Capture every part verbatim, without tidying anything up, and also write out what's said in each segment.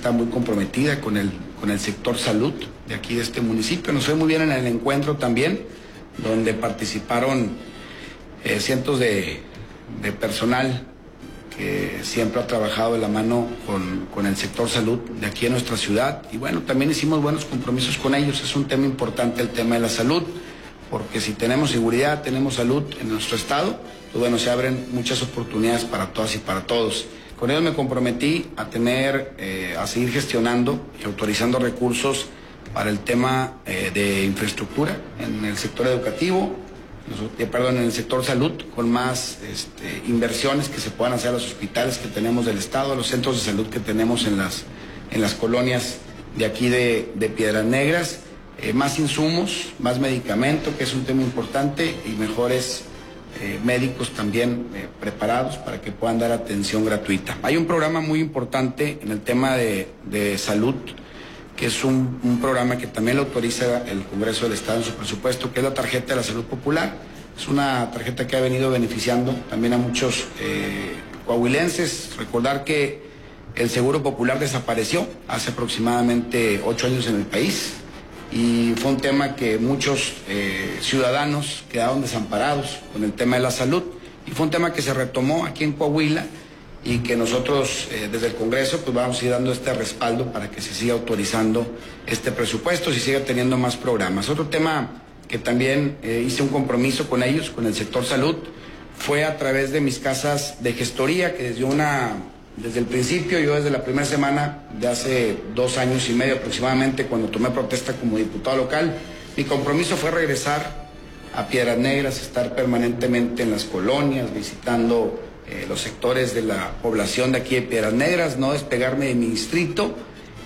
está muy comprometida con el, con el sector salud de aquí de este municipio. Nos fue muy bien en el encuentro también, donde participaron eh, cientos de, de personal que siempre ha trabajado de la mano con, con el sector salud de aquí en nuestra ciudad. Y bueno, también hicimos buenos compromisos con ellos. Es un tema importante el tema de la salud, porque si tenemos seguridad, tenemos salud en nuestro estado, pues bueno, se abren muchas oportunidades para todas y para todos. Con ellos me comprometí a tener, eh, a seguir gestionando y autorizando recursos para el tema eh, de infraestructura en el sector educativo, eh, perdón, en el sector salud, con más este, inversiones que se puedan hacer a los hospitales que tenemos del estado, a los centros de salud que tenemos en las, en las colonias de aquí de, de Piedras Negras, eh, más insumos, más medicamento, que es un tema importante, y mejores Eh, médicos también eh, preparados para que puedan dar atención gratuita. Hay un programa muy importante en el tema de, de salud, que es un, un programa que también lo autoriza el Congreso del Estado en su presupuesto, que es la tarjeta de la salud popular. Es una tarjeta que ha venido beneficiando también a muchos eh, coahuilenses. Recordar que el Seguro Popular desapareció hace aproximadamente ocho años en el país, y fue un tema que muchos eh, ciudadanos quedaron desamparados con el tema de la salud, y fue un tema que se retomó aquí en Coahuila, y que nosotros eh, desde el Congreso pues vamos a ir dando este respaldo para que se siga autorizando este presupuesto y siga teniendo más programas. Otro tema que también eh, hice un compromiso con ellos, con el sector salud, fue a través de mis casas de gestoría, que desde una Desde el principio, yo desde la primera semana de hace dos años y medio aproximadamente, cuando tomé protesta como diputado local, mi compromiso fue regresar a Piedras Negras, estar permanentemente en las colonias, visitando eh, los sectores de la población de aquí de Piedras Negras, no despegarme de mi distrito,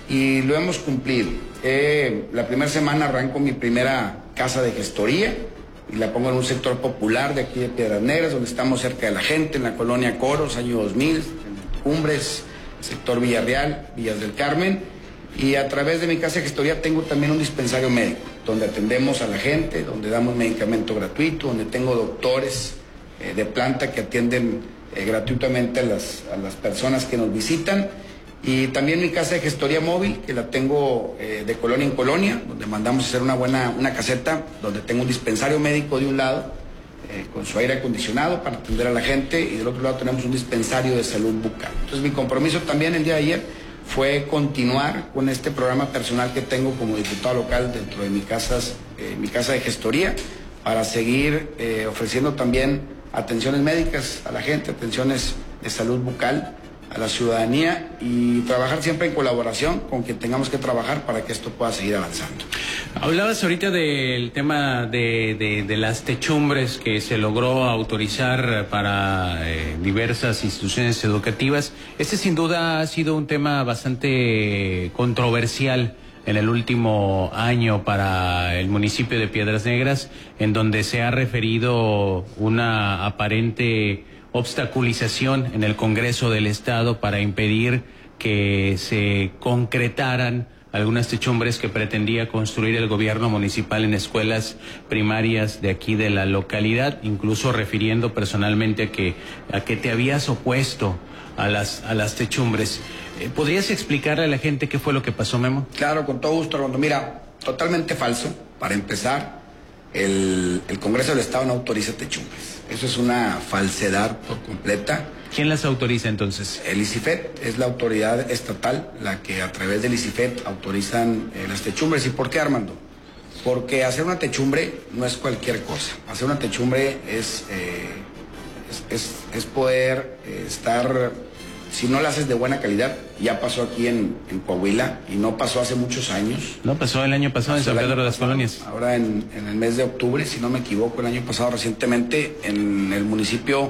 y lo hemos cumplido. Eh, la primera semana arranco mi primera casa de gestoría y la pongo en un sector popular de aquí de Piedras Negras, donde estamos cerca de la gente, en la colonia Coros, año dos mil, Cumbres, sector Villarreal, Villas del Carmen, y a través de mi casa de gestoría tengo también un dispensario médico, donde atendemos a la gente, donde damos medicamento gratuito, donde tengo doctores eh, de planta que atienden eh, gratuitamente a las, a las personas que nos visitan, y también mi casa de gestoría móvil, que la tengo eh, de colonia en colonia, donde mandamos a hacer una buena una caseta, donde tengo un dispensario médico de un lado, Eh, con su aire acondicionado para atender a la gente, y del otro lado tenemos un dispensario de salud bucal. Entonces mi compromiso también el día de ayer fue continuar con este programa personal que tengo como diputado local dentro de mi, casas, eh, mi casa de gestoría, para seguir eh, ofreciendo también atenciones médicas a la gente, atenciones de salud bucal a la ciudadanía, y trabajar siempre en colaboración con quien tengamos que trabajar para que esto pueda seguir avanzando. Hablabas ahorita del tema de, de, de las techumbres que se logró autorizar para eh, diversas instituciones educativas. Este sin duda ha sido un tema bastante controversial en el último año para el municipio de Piedras Negras, en donde se ha referido una aparente obstaculización en el Congreso del Estado para impedir que se concretaran algunas techumbres que pretendía construir el gobierno municipal en escuelas primarias de aquí de la localidad, incluso refiriendo personalmente a que a que te habías opuesto a las a las techumbres. ¿Podrías explicarle a la gente qué fue lo que pasó, Memo? Claro, con todo gusto, Armando. Mira, totalmente falso. Para empezar, el, el Congreso del Estado no autoriza techumbres. Eso es una falsedad por completa. ¿Quién las autoriza entonces? El ICIFET es la autoridad estatal la que a través del ICIFET autorizan eh, las techumbres. ¿Y por qué, Armando? Porque hacer una techumbre no es cualquier cosa. Hacer una techumbre es, eh, es, es, es poder eh, estar, si no la haces de buena calidad, ya pasó aquí en, en Coahuila, y no pasó hace muchos años. No, pasó el año pasado en San Pedro de las Colonias. Ahora en, en el mes de octubre, si no me equivoco, el año pasado recientemente, en el municipio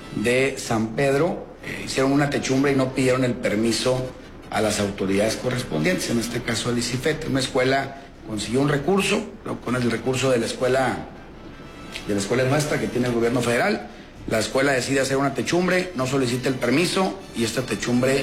de San Pedro, eh, hicieron una techumbre y no pidieron el permiso a las autoridades correspondientes, en este caso al ICIFET. Una escuela consiguió un recurso, con el recurso de la escuela, de la escuela nuestra que tiene el gobierno federal. La escuela decide hacer una techumbre, no solicita el permiso, y esta techumbre,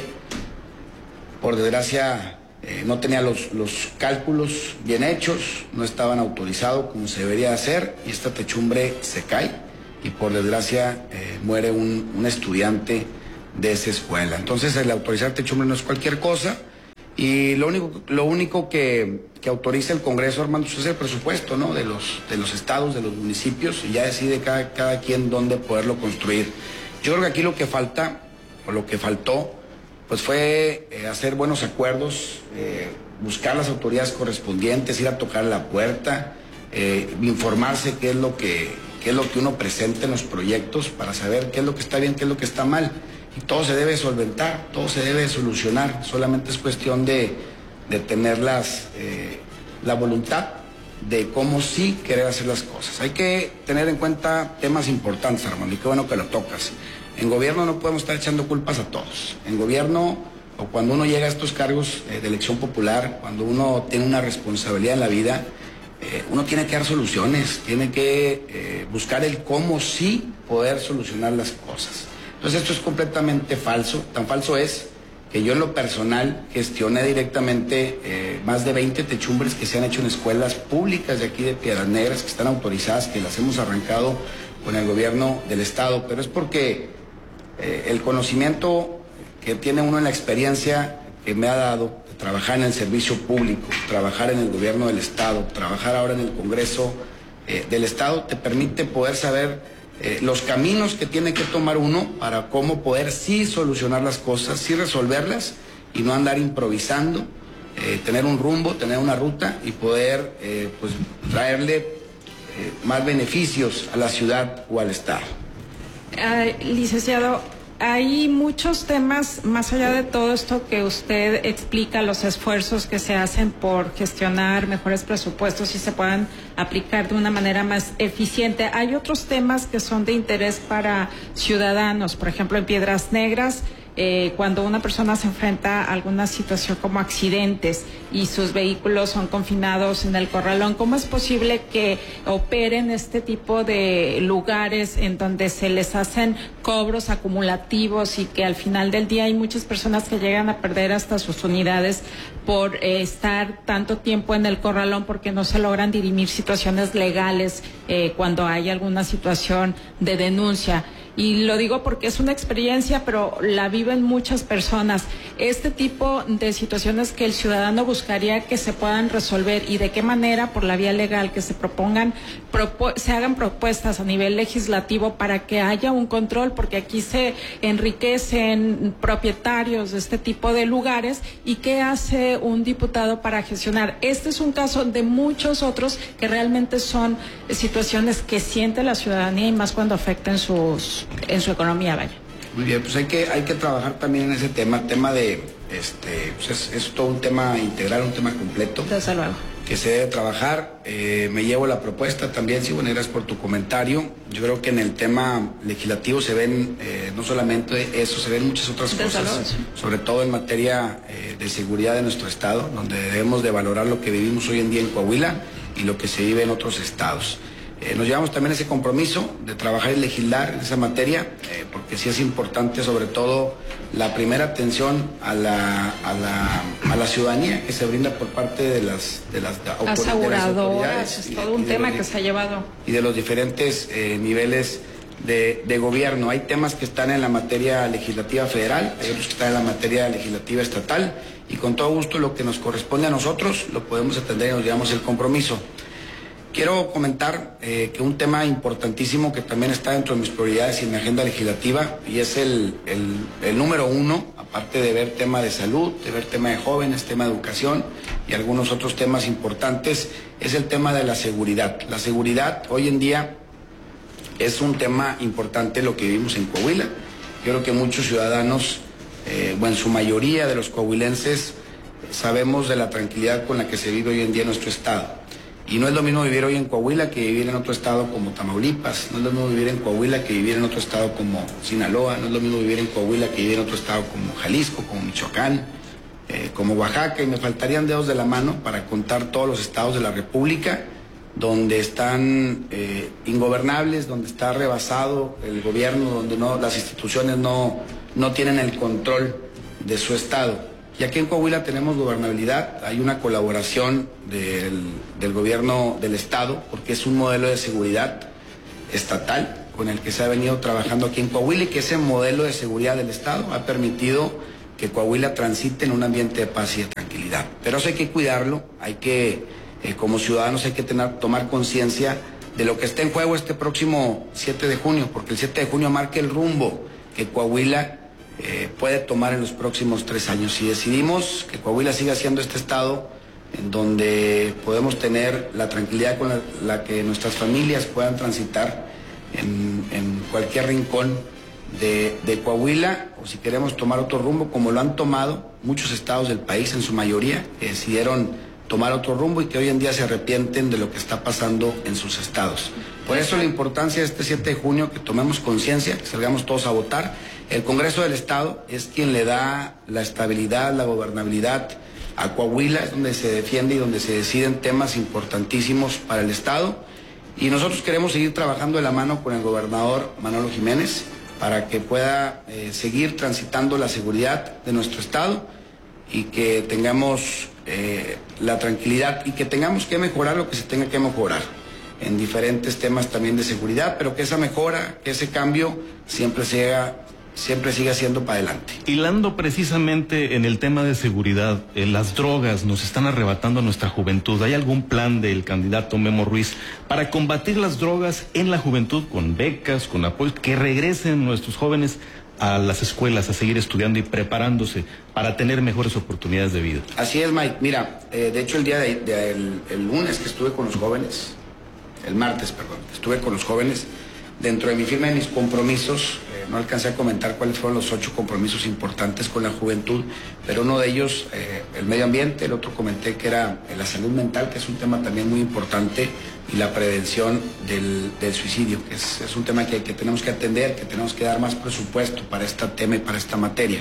por desgracia, eh, no tenía los, los cálculos bien hechos, no estaban autorizados como se debería hacer, y esta techumbre se cae, y por desgracia eh, muere un, un estudiante de esa escuela. Entonces, el autorizar techumbre no es cualquier cosa, Y lo único, lo único que, que autoriza el Congreso, Armando, es el presupuesto, ¿no? De los, de los estados, de los municipios, y ya decide cada, cada quien dónde poderlo construir. Yo creo que aquí lo que falta, o lo que faltó, pues fue eh, hacer buenos acuerdos, eh, buscar las autoridades correspondientes, ir a tocar la puerta, eh, informarse qué es lo que, qué es lo que uno presenta en los proyectos para saber qué es lo que está bien, qué es lo que está mal. Y todo se debe solventar, todo se debe solucionar, solamente es cuestión de, de tener las, eh, la voluntad de cómo sí querer hacer las cosas. Hay que tener en cuenta temas importantes, Armando, y qué bueno que lo tocas. En gobierno no podemos estar echando culpas a todos. En gobierno, o cuando uno llega a estos cargos eh, de elección popular, cuando uno tiene una responsabilidad en la vida, eh, uno tiene que dar soluciones, tiene que eh, buscar el cómo sí poder solucionar las cosas. Entonces esto es completamente falso, tan falso es que yo en lo personal gestioné directamente eh, más de veinte techumbres que se han hecho en escuelas públicas de aquí de Piedras Negras, que están autorizadas, que las hemos arrancado con el gobierno del estado, pero es porque eh, el conocimiento que tiene uno en la experiencia que me ha dado de trabajar en el servicio público, trabajar en el gobierno del estado, trabajar ahora en el Congreso eh, del estado, te permite poder saber Eh, los caminos que tiene que tomar uno para cómo poder sí solucionar las cosas, sí resolverlas y no andar improvisando, eh, tener un rumbo, tener una ruta y poder eh, pues, traerle eh, más beneficios a la ciudad o al estado. Uh, licenciado, hay muchos temas, más allá de todo esto que usted explica, los esfuerzos que se hacen por gestionar mejores presupuestos y se puedan aplicar de una manera más eficiente. Hay otros temas que son de interés para ciudadanos, por ejemplo, en Piedras Negras, eh, cuando una persona se enfrenta a alguna situación como accidentes y sus vehículos son confinados en el corralón, ¿cómo es posible que operen este tipo de lugares en donde se les hacen cobros acumulativos y que al final del día hay muchas personas que llegan a perder hasta sus unidades por eh, estar tanto tiempo en el corralón porque no se logran dirimir situaciones legales eh, cuando hay alguna situación de denuncia? Y lo digo porque es una experiencia, pero la viven muchas personas. Este tipo de situaciones que el ciudadano buscaría que se puedan resolver y de qué manera, por la vía legal, que se propongan, propu- se hagan propuestas a nivel legislativo para que haya un control, porque aquí se enriquecen propietarios de este tipo de lugares. ¿Y qué hace un diputado para gestionar? Este es un caso de muchos otros que realmente son situaciones que siente la ciudadanía y más cuando afecten sus en su economía, vaya. Muy bien, pues hay que hay que trabajar también en ese tema, tema de, este, pues es, es todo un tema integral, un tema completo. Desde luego. Que se debe trabajar, eh, me llevo la propuesta también, sí, bueno, gracias por tu comentario. Yo creo que en el tema legislativo se ven, eh, no solamente eso, se ven muchas otras Desde cosas, luego, sí. Sobre todo en materia eh, de seguridad de nuestro estado, donde debemos de valorar lo que vivimos hoy en día en Coahuila y lo que se vive en otros estados. Eh, nos llevamos también ese compromiso de trabajar y legislar en esa materia, eh, porque sí es importante sobre todo la primera atención a la, a la, a la ciudadanía que se brinda por parte de las, de las, de aseguradoras, es todo un tema que se ha llevado. Y de los diferentes eh, niveles de, de gobierno. Hay temas que están en la materia legislativa federal, hay otros que están en la materia legislativa estatal, y con todo gusto lo que nos corresponde a nosotros lo podemos atender y nos llevamos el compromiso. Quiero comentar eh, que un tema importantísimo que también está dentro de mis prioridades y en mi agenda legislativa, y es el, el, el número uno, aparte de ver tema de salud, de ver tema de jóvenes, tema de educación y algunos otros temas importantes, es el tema de la seguridad. La seguridad hoy en día es un tema importante lo que vivimos en Coahuila. Yo creo que muchos ciudadanos, eh, bueno, en su mayoría de los coahuilenses, sabemos de la tranquilidad con la que se vive hoy en día en nuestro estado. Y no es lo mismo vivir hoy en Coahuila que vivir en otro estado como Tamaulipas, no es lo mismo vivir en Coahuila que vivir en otro estado como Sinaloa, no es lo mismo vivir en Coahuila que vivir en otro estado como Jalisco, como Michoacán, eh, como Oaxaca, y me faltarían dedos de la mano para contar todos los estados de la República donde están eh, ingobernables, donde está rebasado el gobierno, donde no, las instituciones no, no tienen el control de su estado. Y aquí en Coahuila tenemos gobernabilidad, hay una colaboración del, del gobierno del estado, porque es un modelo de seguridad estatal con el que se ha venido trabajando aquí en Coahuila, y que ese modelo de seguridad del estado ha permitido que que Coahuila transite en un ambiente de paz y de tranquilidad. Pero eso hay que cuidarlo, hay que, eh, como ciudadanos hay que tener, tomar conciencia de lo que está en juego este próximo siete de junio, porque el siete de junio marca el rumbo que Coahuila eh, puede tomar en los próximos tres años. Si decidimos que Coahuila siga siendo este estado en donde podemos tener la tranquilidad con la, la que nuestras familias puedan transitar en, en cualquier rincón de, de Coahuila, o si queremos tomar otro rumbo, como lo han tomado muchos estados del país, en su mayoría, que decidieron tomar otro rumbo y que hoy en día se arrepienten de lo que está pasando en sus estados. Por eso la importancia de este siete de junio, que tomemos conciencia, que salgamos todos a votar. El Congreso del Estado es quien le da la estabilidad, la gobernabilidad a Coahuila, es donde se defiende y donde se deciden temas importantísimos para el Estado. Y nosotros queremos seguir trabajando de la mano con el gobernador Manolo Jiménez para que pueda eh, seguir transitando la seguridad de nuestro Estado y que tengamos eh, la tranquilidad y que tengamos que mejorar lo que se tenga que mejorar en diferentes temas también de seguridad, pero que esa mejora, que ese cambio siempre siga, siempre siga siendo para adelante. Hilando precisamente en el tema de seguridad, eh, las drogas nos están arrebatando a nuestra juventud. ¿Hay algún plan del candidato Memo Ruiz para combatir las drogas en la juventud con becas, con apoyo, que regresen nuestros jóvenes a las escuelas a seguir estudiando y preparándose para tener mejores oportunidades de vida? Así es, Mike. Mira, eh, de hecho el día de, de el, el lunes que estuve con los jóvenes, el martes, perdón, estuve con los jóvenes, dentro de mi firma de mis compromisos, eh, no alcancé a comentar cuáles fueron los ocho compromisos importantes con la juventud, pero uno de ellos, eh, el medio ambiente, el otro comenté que era eh, la salud mental, que es un tema también muy importante, y la prevención del, del suicidio, que es, es un tema que, que tenemos que atender, que tenemos que dar más presupuesto para este tema y para esta materia.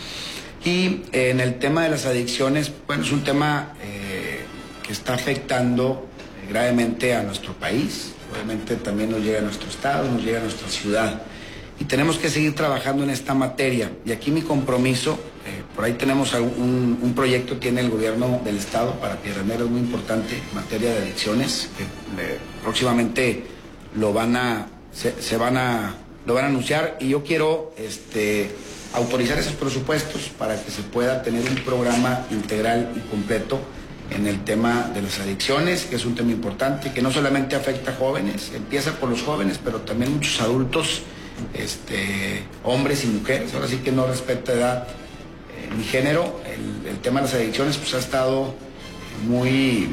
Y eh, en el tema de las adicciones, bueno, es un tema eh, que está afectando eh, gravemente a nuestro país, obviamente también nos llega a nuestro estado, nos llega a nuestra ciudad, y tenemos que seguir trabajando en esta materia. Y aquí mi compromiso, eh, por ahí tenemos un, un proyecto, tiene el gobierno del estado para Piedras Negras muy importante en materia de adicciones, que eh, próximamente lo van a, se, se van a, lo van a anunciar, y yo quiero este, autorizar esos presupuestos para que se pueda tener un programa integral y completo en el tema de las adicciones, que es un tema importante, que no solamente afecta a jóvenes, empieza por los jóvenes, pero también muchos adultos, este, hombres y mujeres, ahora sí que no respeta edad eh, ni género. El, el tema de las adicciones pues ha estado muy,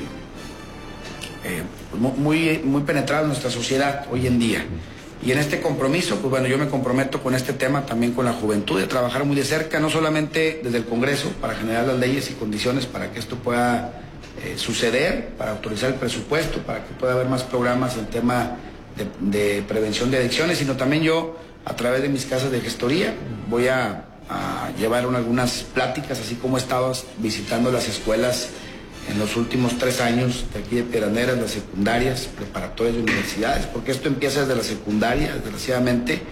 eh, muy, muy penetrado en nuestra sociedad hoy en día. Y en este compromiso, pues bueno, yo me comprometo con este tema también con la juventud, de trabajar muy de cerca, no solamente desde el Congreso, para generar las leyes y condiciones para que esto pueda eh, suceder, para autorizar el presupuesto, para que pueda haber más programas en tema de, de prevención de adicciones, sino también yo, a través de mis casas de gestoría, voy a, a llevar una, algunas pláticas, así como he estado visitando las escuelas en los últimos tres años de aquí de Piedras Negras, las secundarias, preparatorias y universidades, porque esto empieza desde la secundaria, desgraciadamente,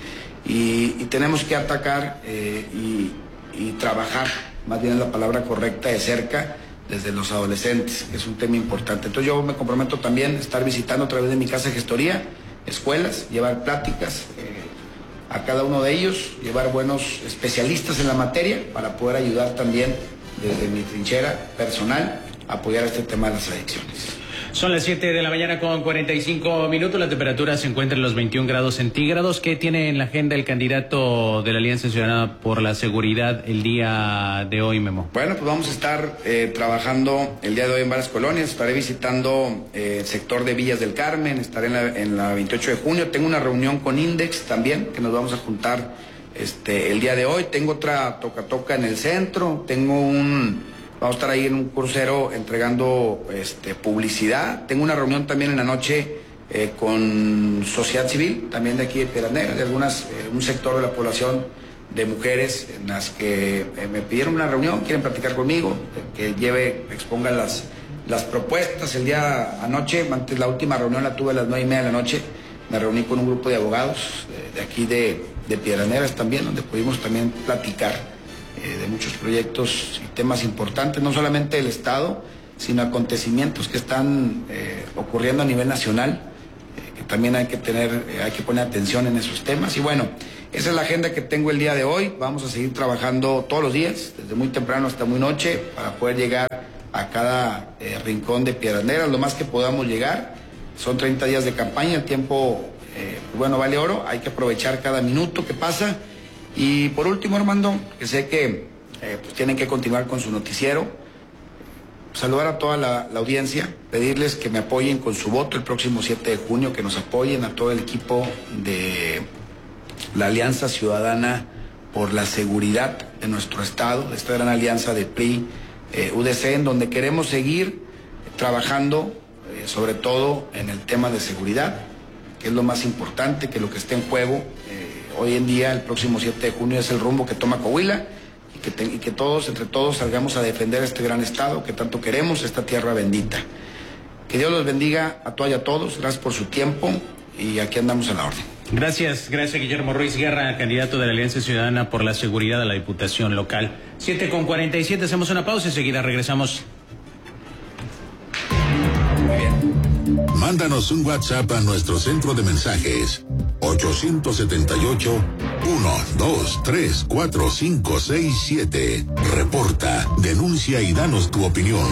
y, y tenemos que atacar eh, y, y trabajar, más bien es la palabra correcta, de cerca, desde los adolescentes, que es un tema importante. Entonces yo me comprometo también a estar visitando a través de mi casa de gestoría, escuelas, llevar pláticas eh, a cada uno de ellos, llevar buenos especialistas en la materia para poder ayudar también desde mi trinchera personal apoyar este tema de las adicciones. Son las siete de la mañana con cuarenta y cinco minutos. La temperatura se encuentra en los veintiún grados centígrados. ¿Qué tiene en la agenda el candidato de la Alianza Ciudadana por la Seguridad el día de hoy, Memo? Bueno, pues vamos a estar eh, trabajando el día de hoy en varias colonias. Estaré visitando eh, el sector de Villas del Carmen, estaré en la, en la veintiocho de junio. Tengo una reunión con Index también, que nos vamos a juntar este, el día de hoy. Tengo otra toca-toca en el centro. Tengo un... Vamos a estar ahí en un crucero entregando este, publicidad. Tengo una reunión también en la noche eh, con sociedad civil, también de aquí de Piedras Negras, de algunas, eh, un sector de la población de mujeres en las que eh, me pidieron una reunión, quieren platicar conmigo, que lleve, expongan las, las propuestas. El día anoche, antes la última reunión la tuve a las nueve y media de la noche, me reuní con un grupo de abogados eh, de aquí de, de Piedras Negras también, donde pudimos también platicar de muchos proyectos y temas importantes, no solamente del Estado, sino acontecimientos que están eh, ocurriendo a nivel nacional, eh, que también hay que tener, hay que poner atención en esos temas. Y bueno, esa es la agenda que tengo el día de hoy. Vamos a seguir trabajando todos los días, desde muy temprano hasta muy noche, para poder llegar a cada eh, rincón de Piedras Negras, lo más que podamos llegar. Son treinta días de campaña, el tiempo, eh, bueno, vale oro, hay que aprovechar cada minuto que pasa. Y por último, Armando, que sé que eh, pues tienen que continuar con su noticiero, saludar a toda la, la audiencia, pedirles que me apoyen con su voto el próximo siete de junio, que nos apoyen a todo el equipo de la Alianza Ciudadana por la Seguridad de nuestro estado, esta gran alianza de P R I, eh, U D C, en donde queremos seguir trabajando eh, sobre todo en el tema de seguridad, que es lo más importante, que lo que esté en juego eh, hoy en día, el próximo siete de junio, es el rumbo que toma Coahuila, y que, te, y que todos, entre todos, salgamos a defender este gran estado que tanto queremos, esta tierra bendita. Que Dios los bendiga a todas y a todos, gracias por su tiempo, y aquí andamos a la orden. Gracias, gracias Guillermo Ruiz Guerra, candidato de la Alianza Ciudadana por la Seguridad a la Diputación Local. siete con cuarenta y siete, hacemos una pausa y enseguida regresamos. Muy bien. Mándanos un WhatsApp a nuestro centro de mensajes ocho siete ocho, uno dos tres cuatro cinco seis siete. Reporta, denuncia y danos tu opinión.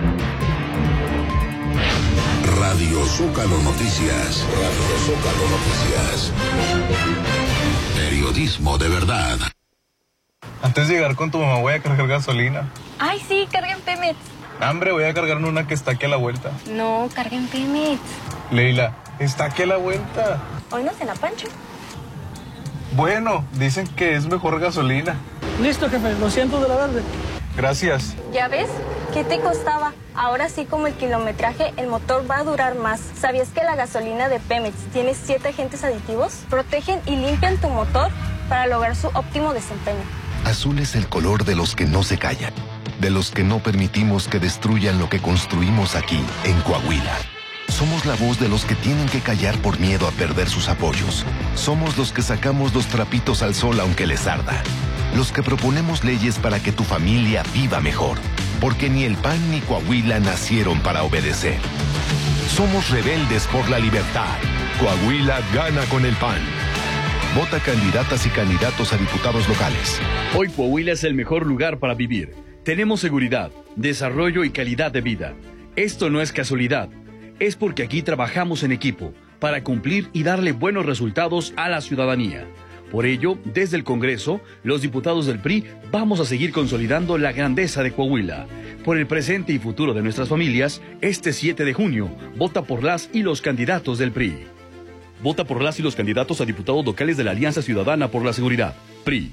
Radio Zócalo Noticias. Radio Zócalo Noticias. Periodismo de verdad. Antes de llegar con tu mamá voy a cargar gasolina. Ay, sí, carguen Pemex. Hambre, voy a cargar una que está aquí a la vuelta. No, carguen Pemex. Leila, está aquí a la vuelta. Hoy no cena Pancho. Bueno, dicen que es mejor gasolina. Listo, jefe, lo siento de la verde. Gracias. ¿Ya ves? ¿Qué te costaba? Ahora sí, como el kilometraje, el motor va a durar más. ¿Sabías que la gasolina de Pemex tiene siete agentes aditivos? Protegen y limpian tu motor para lograr su óptimo desempeño. Azul es el color de los que no se callan, de los que no permitimos que destruyan lo que construimos aquí, en Coahuila. Somos la voz de los que tienen que callar por miedo a perder sus apoyos. Somos los que sacamos los trapitos al sol aunque les arda. Los que proponemos leyes para que tu familia viva mejor. Porque ni el P A N ni Coahuila nacieron para obedecer. Somos rebeldes por la libertad. Coahuila gana con el P A N. Vota candidatas y candidatos a diputados locales. Hoy Coahuila es el mejor lugar para vivir. Tenemos seguridad, desarrollo y calidad de vida. Esto no es casualidad. Es porque aquí trabajamos en equipo para cumplir y darle buenos resultados a la ciudadanía. Por ello, desde el Congreso, los diputados del P R I vamos a seguir consolidando la grandeza de Coahuila. Por el presente y futuro de nuestras familias, este siete de junio, vota por las y los candidatos del P R I. Vota por las y los candidatos a diputados locales de la Alianza Ciudadana por la Seguridad, P R I.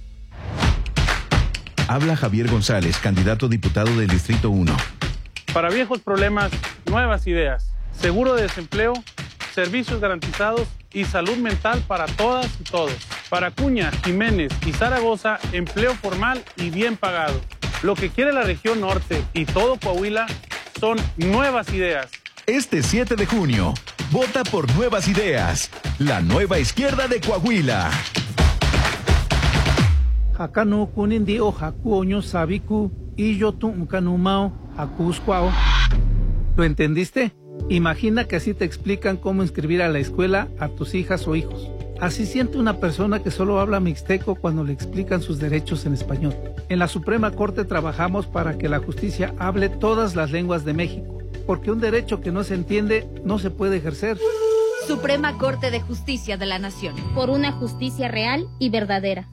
Habla Javier González, candidato a diputado del Distrito uno. Para viejos problemas, nuevas ideas. Seguro de desempleo, servicios garantizados y salud mental para todas y todos. Para Acuña, Jiménez y Zaragoza, empleo formal y bien pagado. Lo que quiere la región norte y todo Coahuila son nuevas ideas. Este siete de junio, vota por Nuevas Ideas, la nueva izquierda de Coahuila. Hakanu kunindi o hakuoño sabiku y yo tu unkanumao hakuscuao. ¿Lo entendiste? Imagina que así te explican cómo inscribir a la escuela a tus hijas o hijos. Así siente una persona que solo habla mixteco cuando le explican sus derechos en español. En la Suprema Corte trabajamos para que la justicia hable todas las lenguas de México, porque un derecho que no se entiende no se puede ejercer. Suprema Corte de Justicia de la Nación. Por una justicia real y verdadera.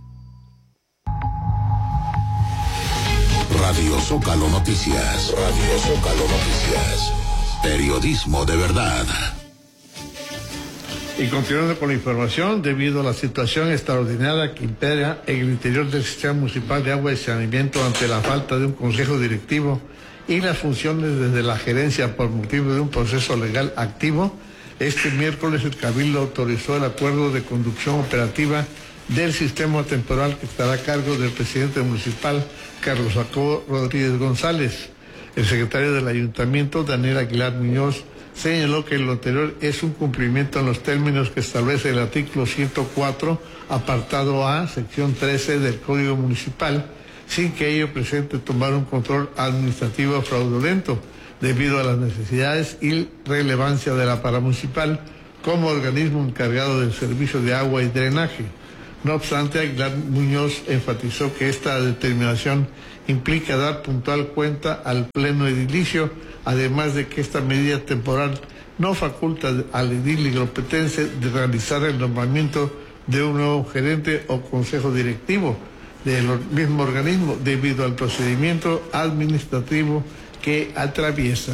Radio Zócalo Noticias. Radio Zócalo Noticias. Periodismo de verdad. Y continuando con la información, debido a la situación extraordinaria que impera en el interior del Sistema Municipal de Agua y Saneamiento ante la falta de un consejo directivo y las funciones desde la gerencia por motivo de un proceso legal activo, este miércoles el Cabildo autorizó el acuerdo de conducción operativa del sistema temporal que estará a cargo del presidente municipal, Carlos Jacobo Rodríguez González. El secretario del Ayuntamiento, Daniel Aguilar Muñoz, señaló que lo anterior es un cumplimiento en los términos que establece el artículo ciento cuatro, apartado A, sección trece del Código Municipal, sin que ello presente tomar un control administrativo fraudulento, debido a las necesidades y relevancia de la paramunicipal, como organismo encargado del servicio de agua y drenaje. No obstante, Aguilar Muñoz enfatizó que esta determinación implica dar puntual cuenta al pleno edilicio, además de que esta medida temporal no faculta al edil igropetense de realizar el nombramiento de un nuevo gerente o consejo directivo del mismo organismo debido al procedimiento administrativo que atraviesa.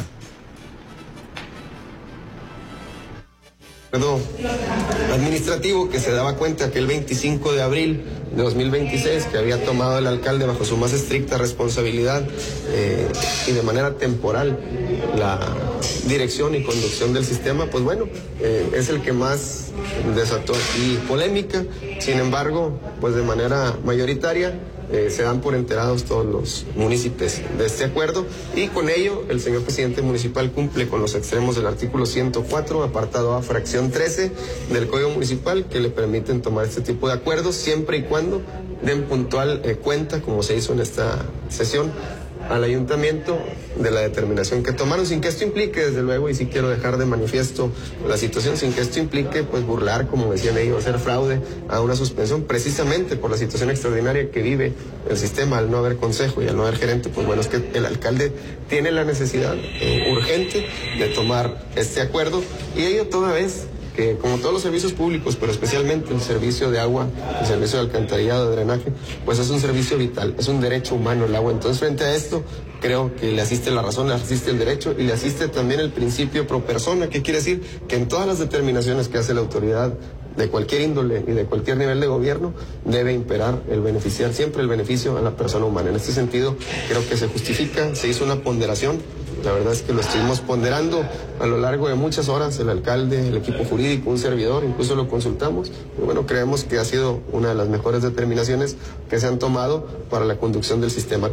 Administrativo que se daba cuenta que el veinticinco de abril de dos mil veintiséis que había tomado el alcalde bajo su más estricta responsabilidad eh, y de manera temporal la dirección y conducción del sistema, pues bueno, eh, es el que más desató aquí polémica. Sin embargo, pues de manera mayoritaria Eh, se dan por enterados todos los municipios de este acuerdo y con ello el señor presidente municipal cumple con los extremos del artículo ciento cuatro, apartado A, fracción trece del Código Municipal, que le permiten tomar este tipo de acuerdos siempre y cuando den puntual eh, cuenta, como se hizo en esta sesión, al ayuntamiento de la determinación que tomaron, sin que esto implique, desde luego, y sí quiero dejar de manifiesto la situación, sin que esto implique, pues, burlar, como decían ellos, hacer fraude a una suspensión, precisamente por la situación extraordinaria que vive el sistema, al no haber consejo y al no haber gerente. Pues bueno, es que el alcalde tiene la necesidad eh, urgente de tomar este acuerdo, y ello toda vez que, como todos los servicios públicos, pero especialmente el servicio de agua, el servicio de alcantarillado, de drenaje, pues es un servicio vital, es un derecho humano el agua. Entonces, frente a esto, creo que le asiste la razón, le asiste el derecho y le asiste también el principio pro persona, que quiere decir que en todas las determinaciones que hace la autoridad de cualquier índole y de cualquier nivel de gobierno, debe imperar el beneficiar siempre el beneficio a la persona humana. En este sentido, creo que se justifica, se hizo una ponderación. La verdad es que lo estuvimos ponderando a lo largo de muchas horas, el alcalde, el equipo jurídico, un servidor, incluso lo consultamos. Y bueno, creemos que ha sido una de las mejores determinaciones que se han tomado para la conducción del sistema.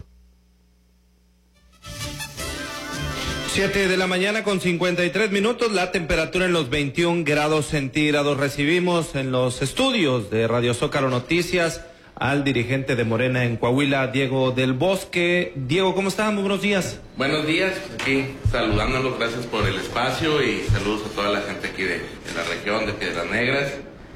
siete de la mañana con cincuenta y tres minutos, la temperatura en los veintiún grados centígrados. Recibimos en los estudios de Radio Zócalo Noticias al dirigente de Morena en Coahuila, Diego del Bosque. Diego, ¿cómo estás? Muy buenos días. Buenos días, aquí saludándolos, gracias por el espacio y saludos a toda la gente aquí de, de la región de Piedras Negras.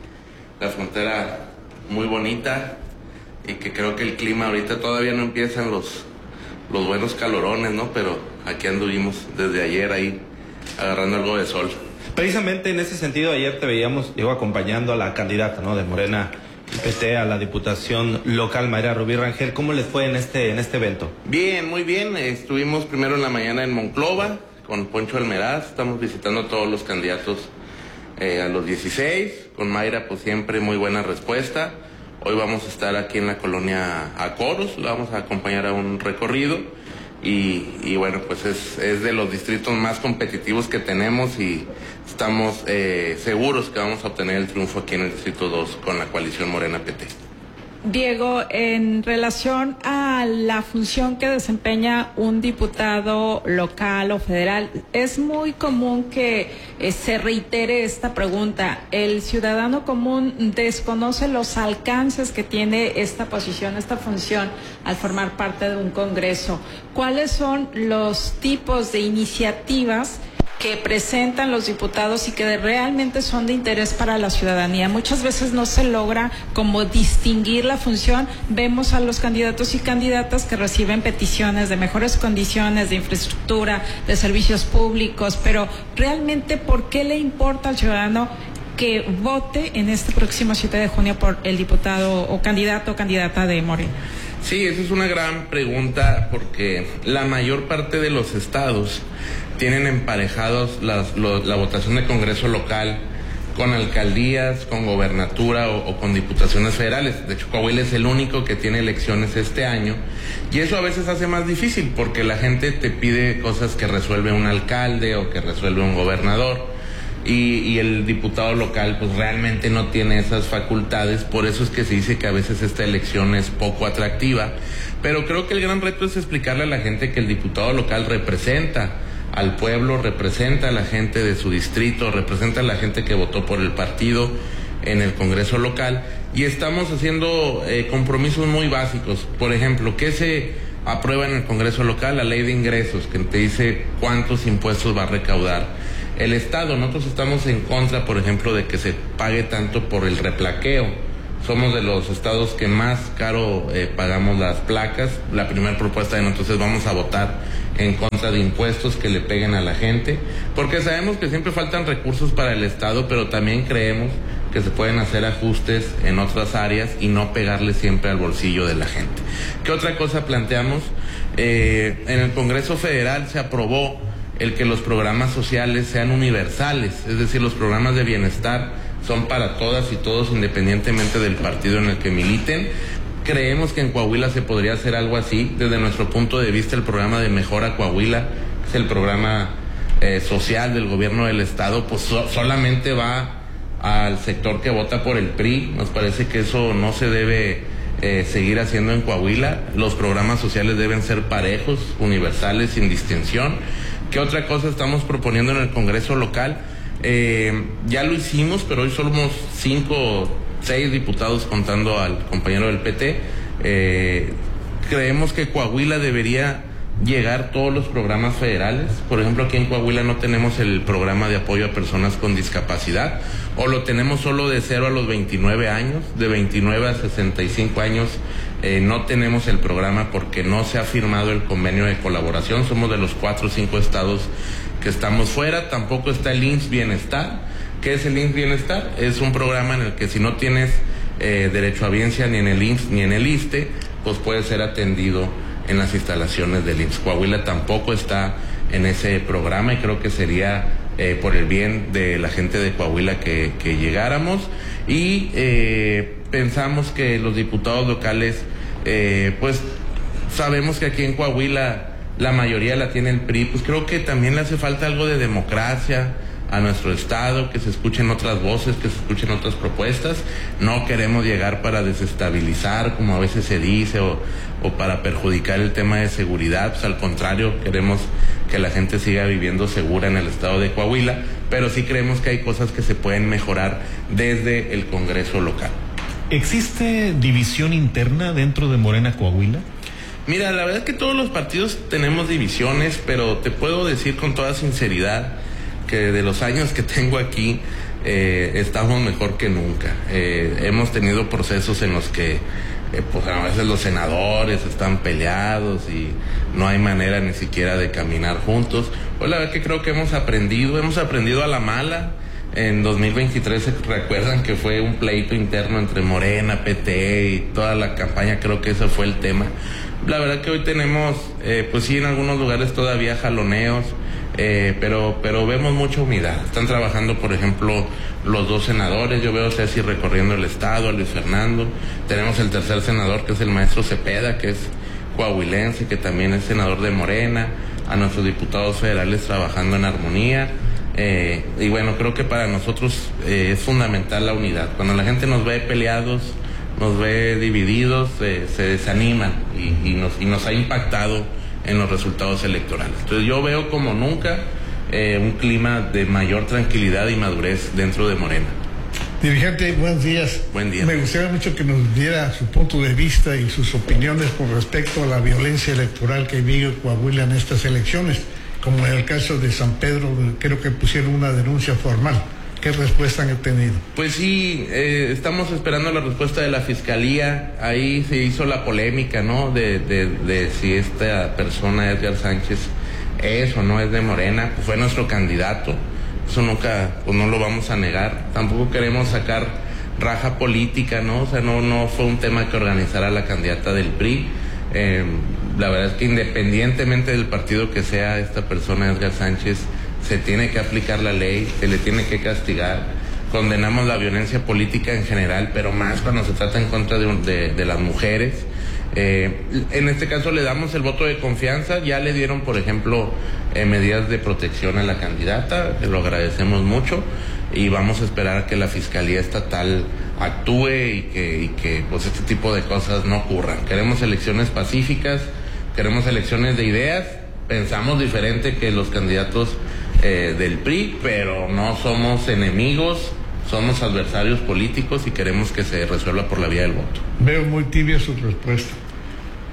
La frontera muy bonita y que creo que el clima ahorita todavía no empiezan los, los buenos calorones, ¿no? Pero aquí anduvimos desde ayer ahí agarrando algo de sol. Precisamente en ese sentido, ayer te veíamos, Diego, acompañando a la candidata, ¿no?, de Morena y P T a la diputación local, Mayra Rubí Rangel. ¿Cómo les fue en este, en este evento? Bien, muy bien. Estuvimos primero en la mañana en Monclova con Poncho Almeraz. Estamos visitando a todos los candidatos eh, a los dieciséis. Con Mayra, pues siempre muy buena respuesta. Hoy vamos a estar aquí en la colonia Acoros. La vamos a acompañar a un recorrido. Y, y bueno, pues es, es de los distritos más competitivos que tenemos y estamos eh, seguros que vamos a obtener el triunfo aquí en el distrito dos con la coalición Morena P T. Diego, en relación a la función que desempeña un diputado local o federal, es muy común que eh, se reitere esta pregunta. ¿El ciudadano común desconoce los alcances que tiene esta posición, esta función, al formar parte de un congreso? ¿Cuáles son los tipos de iniciativas que presentan los diputados y que realmente son de interés para la ciudadanía? Muchas veces no se logra como distinguir la función. Vemos a los candidatos y candidatas que reciben peticiones de mejores condiciones, de infraestructura, de servicios públicos, pero realmente, ¿por qué le importa al ciudadano que vote en este próximo siete de junio por el diputado o candidato o candidata de Morena? Sí, esa es una gran pregunta porque la mayor parte de los estados tienen emparejados las, lo, la votación de Congreso local con alcaldías, con gobernatura o, o con diputaciones federales. De hecho, Coahuila es el único que tiene elecciones este año y eso a veces hace más difícil porque la gente te pide cosas que resuelve un alcalde o que resuelve un gobernador. Y, y el diputado local pues realmente no tiene esas facultades, por eso es que se dice que a veces esta elección es poco atractiva, pero creo que el gran reto es explicarle a la gente que el diputado local representa al pueblo, representa a la gente de su distrito, representa a la gente que votó por el partido en el Congreso local y estamos haciendo eh, compromisos muy básicos. Por ejemplo, ¿qué se aprueba en el Congreso local? La ley de ingresos, que te dice cuántos impuestos va a recaudar el Estado. Nosotros estamos en contra, por ejemplo, de que se pague tanto por el replaqueo. Somos de los estados que más caro eh, pagamos las placas. La primera propuesta de nosotros es vamos a votar en contra de impuestos que le peguen a la gente, porque sabemos que siempre faltan recursos para el Estado, pero también creemos que se pueden hacer ajustes en otras áreas y no pegarle siempre al bolsillo de la gente. ¿Qué otra cosa planteamos? Eh, en el Congreso Federal se aprobó el que los programas sociales sean universales, es decir, los programas de bienestar son para todas y todos independientemente del partido en el que militen. Creemos que en Coahuila se podría hacer algo así. Desde nuestro punto de vista, el programa de Mejora Coahuila, que es el programa eh, social del gobierno del estado, pues so- solamente va al sector que vota por el P R I. Nos parece que eso no se debe eh, seguir haciendo en Coahuila. Los programas sociales deben ser parejos, universales, sin distinción. ¿Qué otra cosa estamos proponiendo en el Congreso local? Eh, ya lo hicimos, pero hoy somos cinco o seis diputados contando al compañero del P T. Eh, creemos que Coahuila debería llegar todos los programas federales. Por ejemplo, aquí en Coahuila no tenemos el programa de apoyo a personas con discapacidad, o lo tenemos solo de cero a los veintinueve años, de veintinueve a sesenta y cinco años eh, no tenemos el programa porque no se ha firmado el convenio de colaboración. Somos de los cuatro o cinco estados que estamos fuera. Tampoco está el I M S S Bienestar. ¿Qué es el I M S S Bienestar? Es un programa en el que si no tienes eh, derecho a biencia ni en el I M S S ni en el I S S S T E, pues puede ser atendido en las instalaciones del I M S S. Coahuila tampoco está en ese programa y creo que sería eh, por el bien de la gente de Coahuila que, que llegáramos. Y eh, pensamos que los diputados locales, eh, pues sabemos que aquí en Coahuila la mayoría la tiene el P R I, pues creo que también le hace falta algo de democracia a nuestro estado, que se escuchen otras voces, que se escuchen otras propuestas. No queremos llegar para desestabilizar, como a veces se dice, o, o para perjudicar el tema de seguridad. Pues al contrario, queremos que la gente siga viviendo segura en el estado de Coahuila, pero sí creemos que hay cosas que se pueden mejorar desde el Congreso local. ¿Existe división interna dentro de Morena Coahuila? Mira, la verdad es que todos los partidos tenemos divisiones, pero te puedo decir con toda sinceridad que de los años que tengo aquí eh, estamos mejor que nunca. Eh, hemos tenido procesos en los que eh, pues a veces los senadores están peleados y no hay manera ni siquiera de caminar juntos. Pues la verdad que creo que hemos aprendido, hemos aprendido a la mala. En dos mil veintitrés se recuerdan que fue un pleito interno entre Morena, P T y toda la campaña, creo que ese fue el tema. La verdad que hoy tenemos, eh, pues sí, en algunos lugares todavía jaloneos, eh, pero pero vemos mucha unidad. Están trabajando, por ejemplo, los dos senadores. Yo veo a Ceci recorriendo el estado, a Luis Fernando. Tenemos el tercer senador, que es el maestro Cepeda, que es coahuilense, que también es senador de Morena. A nuestros diputados federales trabajando en armonía. Eh, y bueno, creo que para nosotros eh, es fundamental la unidad. Cuando la gente nos ve peleados, nos ve divididos, eh, se desaniman y, y, nos, y nos ha impactado en los resultados electorales. Entonces yo veo como nunca eh, un clima de mayor tranquilidad y madurez dentro de Morena. Dirigente, buenos días. Buen día. Me gustaría mucho que nos diera su punto de vista y sus opiniones con respecto a la violencia electoral que vive Coahuila en estas elecciones, como en el caso de San Pedro. Creo que pusieron una denuncia formal. ¿Qué respuesta han tenido? Pues sí, eh, estamos esperando la respuesta de la Fiscalía. Ahí se hizo la polémica, ¿no? De, de, de si esta persona, Edgar Sánchez, es o no es de Morena. Pues fue nuestro candidato. Eso nunca, pues no lo vamos a negar. Tampoco queremos sacar raja política, ¿no? O sea, no, no fue un tema que organizara la candidata del P R I. Eh, la verdad es que independientemente del partido que sea esta persona, Edgar Sánchez, se tiene que aplicar la ley, se le tiene que castigar. Condenamos la violencia política en general, pero más cuando se trata en contra de, de, de las mujeres. Eh, en este caso le damos el voto de confianza. Ya le dieron, por ejemplo, eh, medidas de protección a la candidata, que lo agradecemos mucho, y vamos a esperar a que la Fiscalía Estatal actúe y que, y que pues este tipo de cosas no ocurran. Queremos elecciones pacíficas, queremos elecciones de ideas. Pensamos diferente que los candidatos eh, del P R I, pero no somos enemigos, somos adversarios políticos y queremos que se resuelva por la vía del voto. Veo muy tibia su respuesta.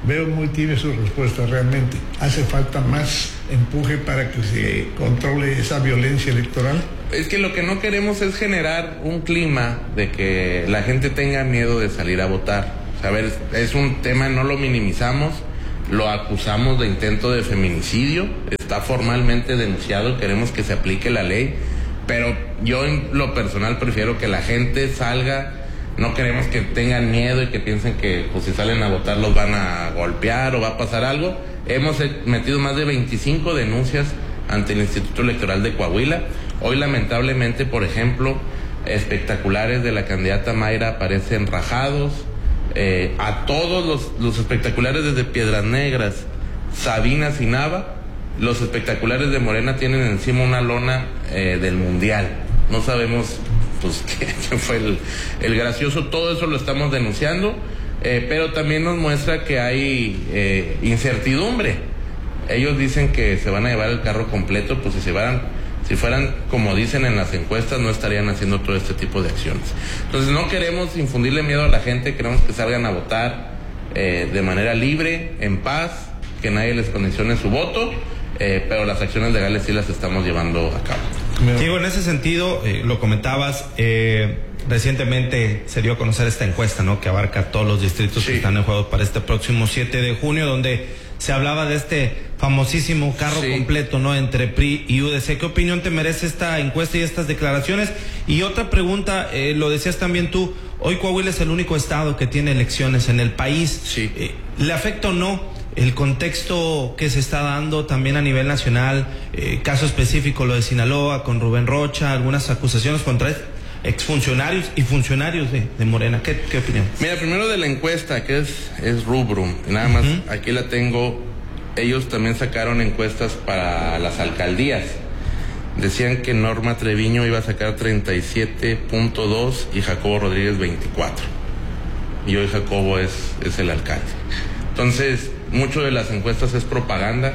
Veo muy tibia su respuesta realmente. ¿Hace falta más empuje para que se controle esa violencia electoral? Es que lo que no queremos es generar un clima de que la gente tenga miedo de salir a votar. A ver, es un tema, no lo minimizamos, lo acusamos de intento de feminicidio, está formalmente denunciado, queremos que se aplique la ley, pero yo en lo personal prefiero que la gente salga. No queremos que tengan miedo y que piensen que pues, si salen a votar los van a golpear o va a pasar algo. Hemos metido más de veinticinco denuncias ante el Instituto Electoral de Coahuila. Hoy lamentablemente, por ejemplo, espectaculares de la candidata Mayra aparecen rajados. Eh, a todos los, los espectaculares desde Piedras Negras, Sabinas y Nava, los espectaculares de Morena tienen encima una lona eh, del Mundial. No sabemos pues que fue el, el gracioso. Todo eso lo estamos denunciando, eh, pero también nos muestra que hay eh, incertidumbre. Ellos dicen que se van a llevar el carro completo, pues si se van, si fueran como dicen en las encuestas, no estarían haciendo todo este tipo de acciones. Entonces no queremos infundirle miedo a la gente, queremos que salgan a votar eh, de manera libre, en paz, que nadie les condicione su voto, eh, pero las acciones legales sí las estamos llevando a cabo. Diego, en ese sentido, eh, lo comentabas, eh, recientemente se dio a conocer esta encuesta, ¿no? Que abarca todos los distritos sí. que están en juego para este próximo siete de junio, donde se hablaba de este famosísimo carro sí. completo, ¿no? Entre P R I y U D C. ¿Qué opinión te merece esta encuesta y estas declaraciones? Y otra pregunta, eh, lo decías también tú, hoy Coahuila es el único estado que tiene elecciones en el país. Sí. Eh, ¿Le afecta o no el contexto que se está dando también a nivel nacional? Eh, caso específico, lo de Sinaloa, con Rubén Rocha, algunas acusaciones contra exfuncionarios y funcionarios de, de Morena. ¿Qué, qué opinión? Mira, primero de la encuesta, que es, es Rubrum, nada más, uh-huh. aquí la tengo. Ellos también sacaron encuestas para las alcaldías. Decían que Norma Treviño iba a sacar treinta y siete punto dos y Jacobo Rodríguez veinticuatro. Y hoy Jacobo es, es el alcalde. Entonces, mucho de las encuestas es propaganda,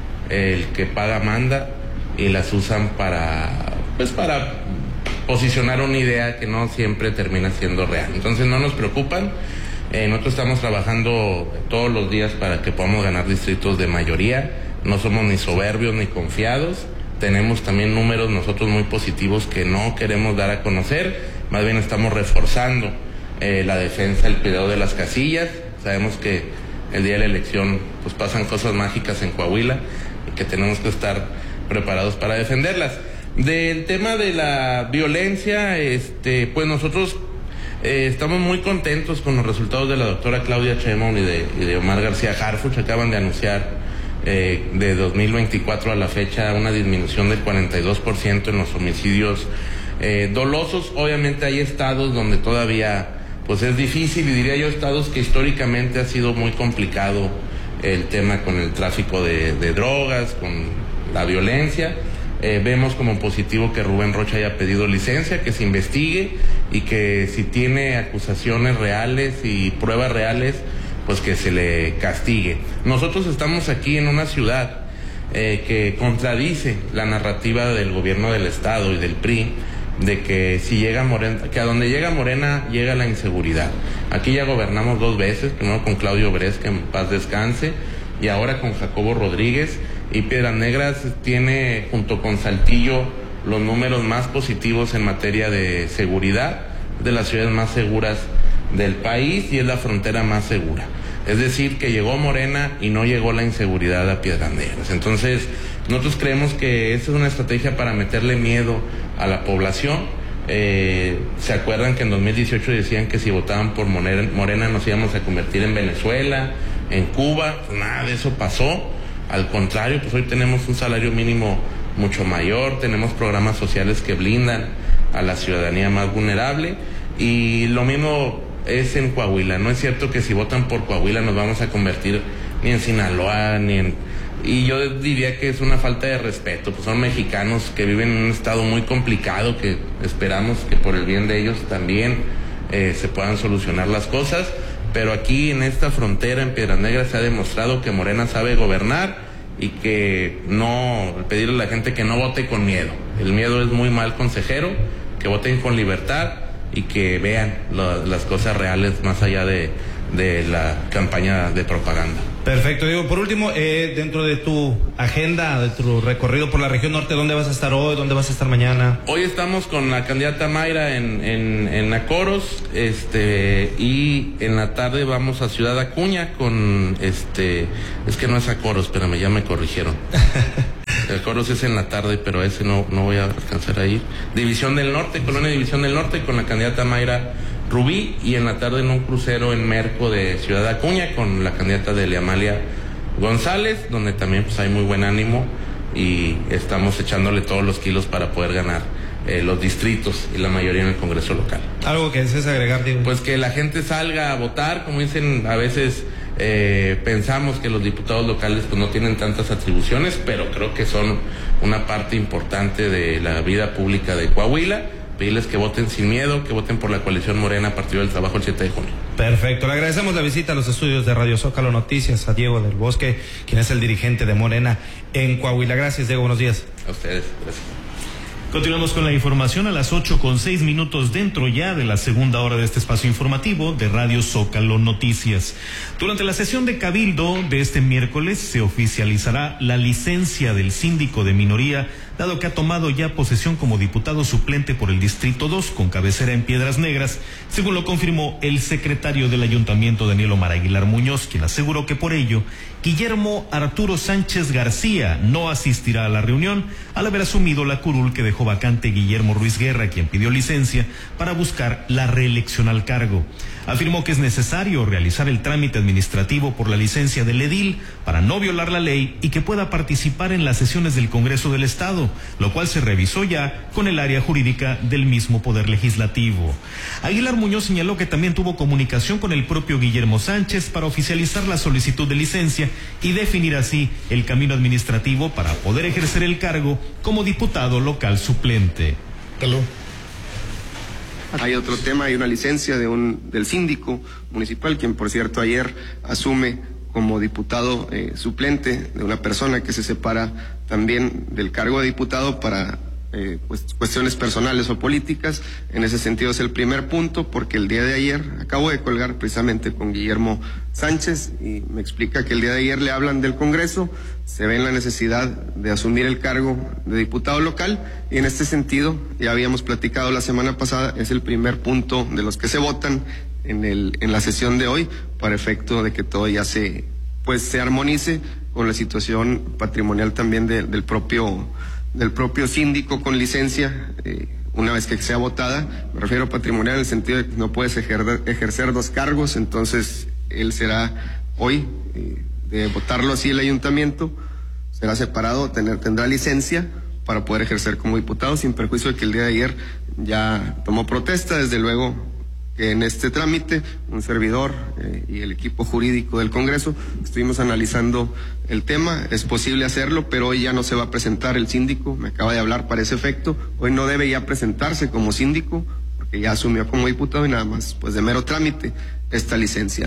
el que paga manda, y las usan para, pues para posicionar una idea que no siempre termina siendo real. Entonces no nos preocupan, eh, nosotros estamos trabajando todos los días para que podamos ganar distritos de mayoría, no somos ni soberbios ni confiados, tenemos también números nosotros muy positivos que no queremos dar a conocer, más bien estamos reforzando eh, la defensa, el cuidado de las casillas. Sabemos que el día de la elección pues pasan cosas mágicas en Coahuila y que tenemos que estar preparados para defenderlas. Del tema de la violencia, este, pues nosotros eh, estamos muy contentos con los resultados de la doctora Claudia Sheinbaum y de, y de Omar García Harfuch. Acaban de anunciar eh, de dos mil veinticuatro a la fecha una disminución del cuarenta y dos por ciento en los homicidios eh, dolosos. Obviamente hay estados donde todavía pues es difícil, y diría yo estados que históricamente ha sido muy complicado el tema con el tráfico de, de drogas, con la violencia. Eh, vemos como positivo que Rubén Rocha haya pedido licencia, que se investigue y que si tiene acusaciones reales y pruebas reales, pues que se le castigue. Nosotros estamos aquí en una ciudad eh, que contradice la narrativa del gobierno del estado y del P R I, de que si llega Morena, que a donde llega Morena llega la inseguridad. Aquí ya gobernamos dos veces, primero con Claudio Bres, que en paz descanse, y ahora con Jacobo Rodríguez, y Piedras Negras tiene junto con Saltillo los números más positivos en materia de seguridad, de las ciudades más seguras del país, y es la frontera más segura. Es decir, que llegó Morena y no llegó la inseguridad a Piedras Negras. Entonces, nosotros creemos que esa es una estrategia para meterle miedo a la población. Eh, ¿Se acuerdan que en dos mil dieciocho decían que si votaban por Morena nos íbamos a convertir en Venezuela, en Cuba? Pues nada de eso pasó. Al contrario, pues hoy tenemos un salario mínimo mucho mayor, tenemos programas sociales que blindan a la ciudadanía más vulnerable, y lo mismo es en Coahuila. No es cierto que si votan por Coahuila nos vamos a convertir ni en Sinaloa, ni en... Y yo diría que es una falta de respeto, pues son mexicanos que viven en un estado muy complicado, que esperamos que por el bien de ellos también eh, se puedan solucionar las cosas, pero aquí en esta frontera, en Piedras Negras, se ha demostrado que Morena sabe gobernar y que no, pedirle a la gente que no vote con miedo. El miedo es muy mal consejero, que voten con libertad y que vean lo, las cosas reales más allá de, de la campaña de propaganda. Perfecto, Diego. Por último, eh, dentro de tu agenda, de tu recorrido por la región norte, ¿dónde vas a estar hoy? ¿Dónde vas a estar mañana? Hoy estamos con la candidata Mayra en, en, en Acoros, este, y en la tarde vamos a Ciudad Acuña con, este, es que no es Acoros, espérame, ya me corrigieron. Acoros es en la tarde, pero ese no, no voy a alcanzar a ir. División del Norte, Colonia División del Norte, con la candidata Mayra Rubí, y en la tarde en un crucero en Merco de Ciudad Acuña con la candidata de Leamalia González, donde también pues hay muy buen ánimo y estamos echándole todos los kilos para poder ganar eh, los distritos y la mayoría en el Congreso local. ¿Algo que desees agregar, Diego? Pues que la gente salga a votar, como dicen a veces. Eh, pensamos que los diputados locales pues no tienen tantas atribuciones, pero creo que son una parte importante de la vida pública de Coahuila. Pedirles que voten sin miedo, que voten por la coalición Morena a partir del trabajo el siete de junio. Perfecto, le agradecemos la visita a los estudios de Radio Zócalo Noticias a Diego del Bosque, quien es el dirigente de Morena en Coahuila. Gracias, Diego, buenos días. A ustedes, gracias. Continuamos con la información a las ocho con seis minutos dentro ya de la segunda hora de este espacio informativo de Radio Zócalo Noticias. Durante la sesión de Cabildo de este miércoles se oficializará la licencia del síndico de minoría, dado que ha tomado ya posesión como diputado suplente por el Distrito dos con cabecera en Piedras Negras, según lo confirmó el secretario del Ayuntamiento, Daniel Omar Aguilar Muñoz, quien aseguró que por ello Guillermo Arturo Sánchez García no asistirá a la reunión al haber asumido la curul que dejó vacante Guillermo Ruiz Guerra, quien pidió licencia para buscar la reelección al cargo. Afirmó que es necesario realizar el trámite administrativo por la licencia del edil para no violar la ley y que pueda participar en las sesiones del Congreso del Estado, lo cual se revisó ya con el área jurídica del mismo Poder Legislativo. Aguilar Muñoz señaló que también tuvo comunicación con el propio Guillermo Sánchez para oficializar la solicitud de licencia y definir así el camino administrativo para poder ejercer el cargo como diputado local suplente. Hello. Hay otro tema, hay una licencia de un del síndico municipal, quien por cierto ayer asume como diputado eh, suplente de una persona que se separa también del cargo de diputado para eh, pues, cuestiones personales o políticas. En ese sentido es el primer punto, porque el día de ayer acabo de colgar precisamente con Guillermo Sánchez y me explica que el día de ayer le hablan del Congreso, se ve en la necesidad de asumir el cargo de diputado local y en este sentido, ya habíamos platicado la semana pasada, es el primer punto de los que se votan en el en la sesión de hoy para efecto de que todo ya se pues se armonice con la situación patrimonial también de, del propio del propio síndico con licencia. Eh, una vez que sea votada, me refiero a patrimonial en el sentido de que no puedes ejercer, ejercer dos cargos, entonces él será hoy eh, de votarlo así el ayuntamiento, será separado, tener, tendrá licencia para poder ejercer como diputado, sin perjuicio de que el día de ayer ya tomó protesta. Desde luego que en este trámite un servidor eh, y el equipo jurídico del Congreso estuvimos analizando el tema. Es posible hacerlo, pero hoy ya no se va a presentar el síndico, me acaba de hablar para ese efecto. Hoy no debe ya presentarse como síndico porque ya asumió como diputado y nada más pues de mero trámite esta licencia.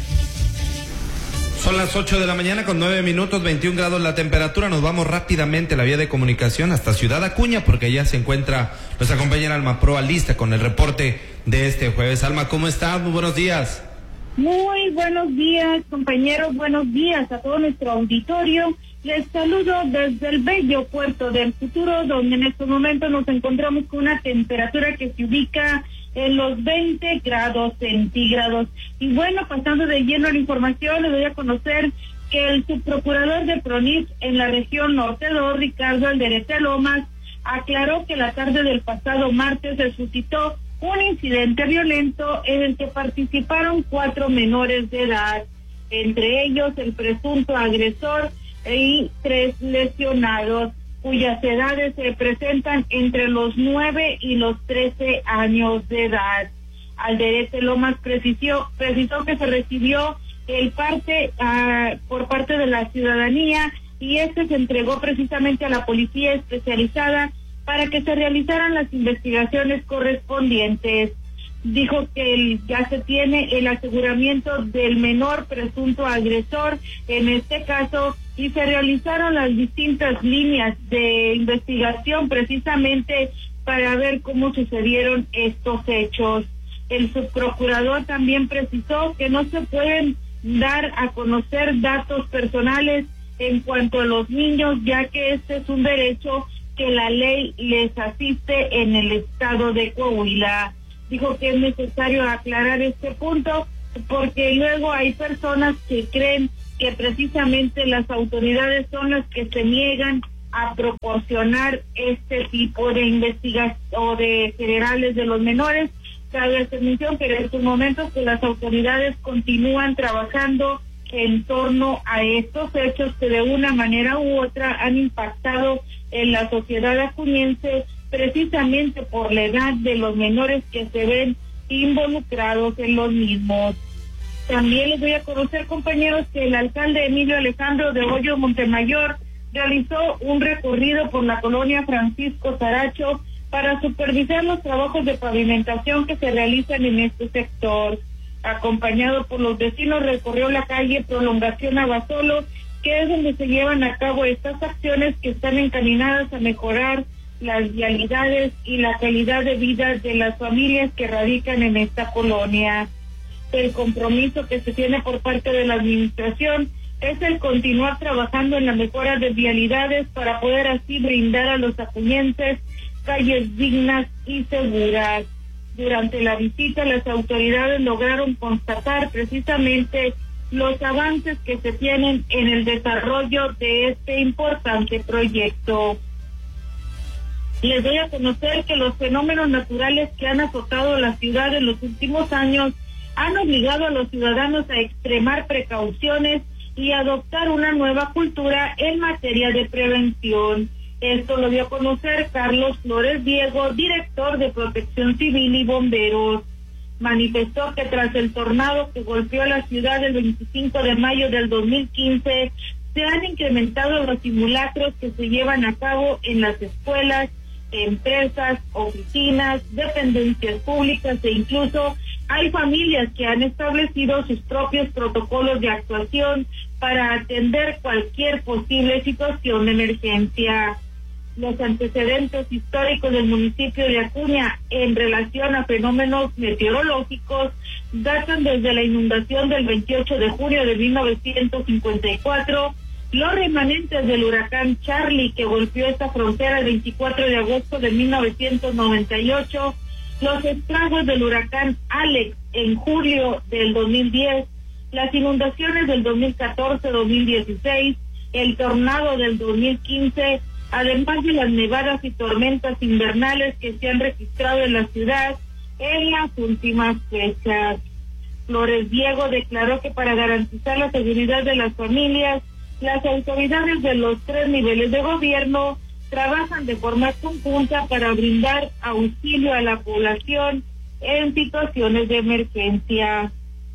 Son las ocho de la mañana con nueve minutos, veintiún grados la temperatura. Nos vamos rápidamente a la vía de comunicación hasta Ciudad Acuña porque allá se encuentra nuestra compañera Alma Proa lista con el reporte de este jueves. Alma, ¿cómo estás? Muy buenos días. Muy buenos días, compañeros. Buenos días a todo nuestro auditorio. Les saludo desde el bello puerto del Futuro, donde en estos momentos nos encontramos con una temperatura que se ubica en los veinte grados centígrados. Y bueno, pasando de lleno a la información, les doy a conocer que el subprocurador de PRONIF en la región norte dos, Ricardo Alderete Lomas, aclaró que la tarde del pasado martes se suscitó un incidente violento en el que participaron cuatro menores de edad, entre ellos el presunto agresor y tres lesionados, cuyas edades se presentan entre los nueve y los trece años de edad. Alderete Lomas precisó, precisó que se recibió el parte uh, por parte de la ciudadanía y este se entregó precisamente a la policía especializada para que se realizaran las investigaciones correspondientes. Dijo que el, ya se tiene el aseguramiento del menor presunto agresor en este caso y se realizaron las distintas líneas de investigación precisamente para ver cómo sucedieron estos hechos. El subprocurador también precisó que no se pueden dar a conocer datos personales en cuanto a los niños, ya que este es un derecho que la ley les asiste en el estado de Coahuila. Dijo que es necesario aclarar este punto porque luego hay personas que creen que precisamente las autoridades son las que se niegan a proporcionar este tipo de investigación o de generales de los menores. Cabe hacer mención que en estos momentos que las autoridades continúan trabajando en torno a estos hechos que de una manera u otra han impactado en la sociedad acuñense, precisamente por la edad de los menores que se ven involucrados en los mismos. También les doy a conocer, compañeros, que el alcalde Emilio Alejandro de Hoyo Montemayor realizó un recorrido por la colonia Francisco Saracho para supervisar los trabajos de pavimentación que se realizan en este sector. Acompañado por los vecinos, recorrió la calle Prolongación Abasolo, que es donde se llevan a cabo estas acciones que están encaminadas a mejorar las vialidades y la calidad de vida de las familias que radican en esta colonia. El compromiso que se tiene por parte de la administración es el continuar trabajando en la mejora de vialidades para poder así brindar a los acuñenses calles dignas y seguras. Durante la visita, las autoridades lograron constatar precisamente los avances que se tienen en el desarrollo de este importante proyecto. Les doy a conocer que los fenómenos naturales que han azotado la ciudad en los últimos años han obligado a los ciudadanos a extremar precauciones y adoptar una nueva cultura en materia de prevención. Esto lo dio a conocer Carlos Flores Diego, director de Protección Civil y Bomberos. Manifestó que tras el tornado que golpeó la ciudad el veinticinco de mayo del dos mil quince, se han incrementado los simulacros que se llevan a cabo en las escuelas, empresas, oficinas, dependencias públicas e incluso hay familias que han establecido sus propios protocolos de actuación para atender cualquier posible situación de emergencia. Los antecedentes históricos del municipio de Acuña en relación a fenómenos meteorológicos datan desde la inundación del veintiocho de junio de mil novecientos cincuenta y cuatro, los remanentes del huracán Charlie que golpeó esta frontera el veinticuatro de agosto de mil novecientos noventa y ocho, los estragos del huracán Alex en julio del dos mil diez, las inundaciones del dos mil catorce dos mil dieciséis, el tornado del dos mil quince, además de las nevadas y tormentas invernales que se han registrado en la ciudad en las últimas fechas. Flores Diego declaró que para garantizar la seguridad de las familias, las autoridades de los tres niveles de gobierno trabajan de forma conjunta para brindar auxilio a la población en situaciones de emergencia.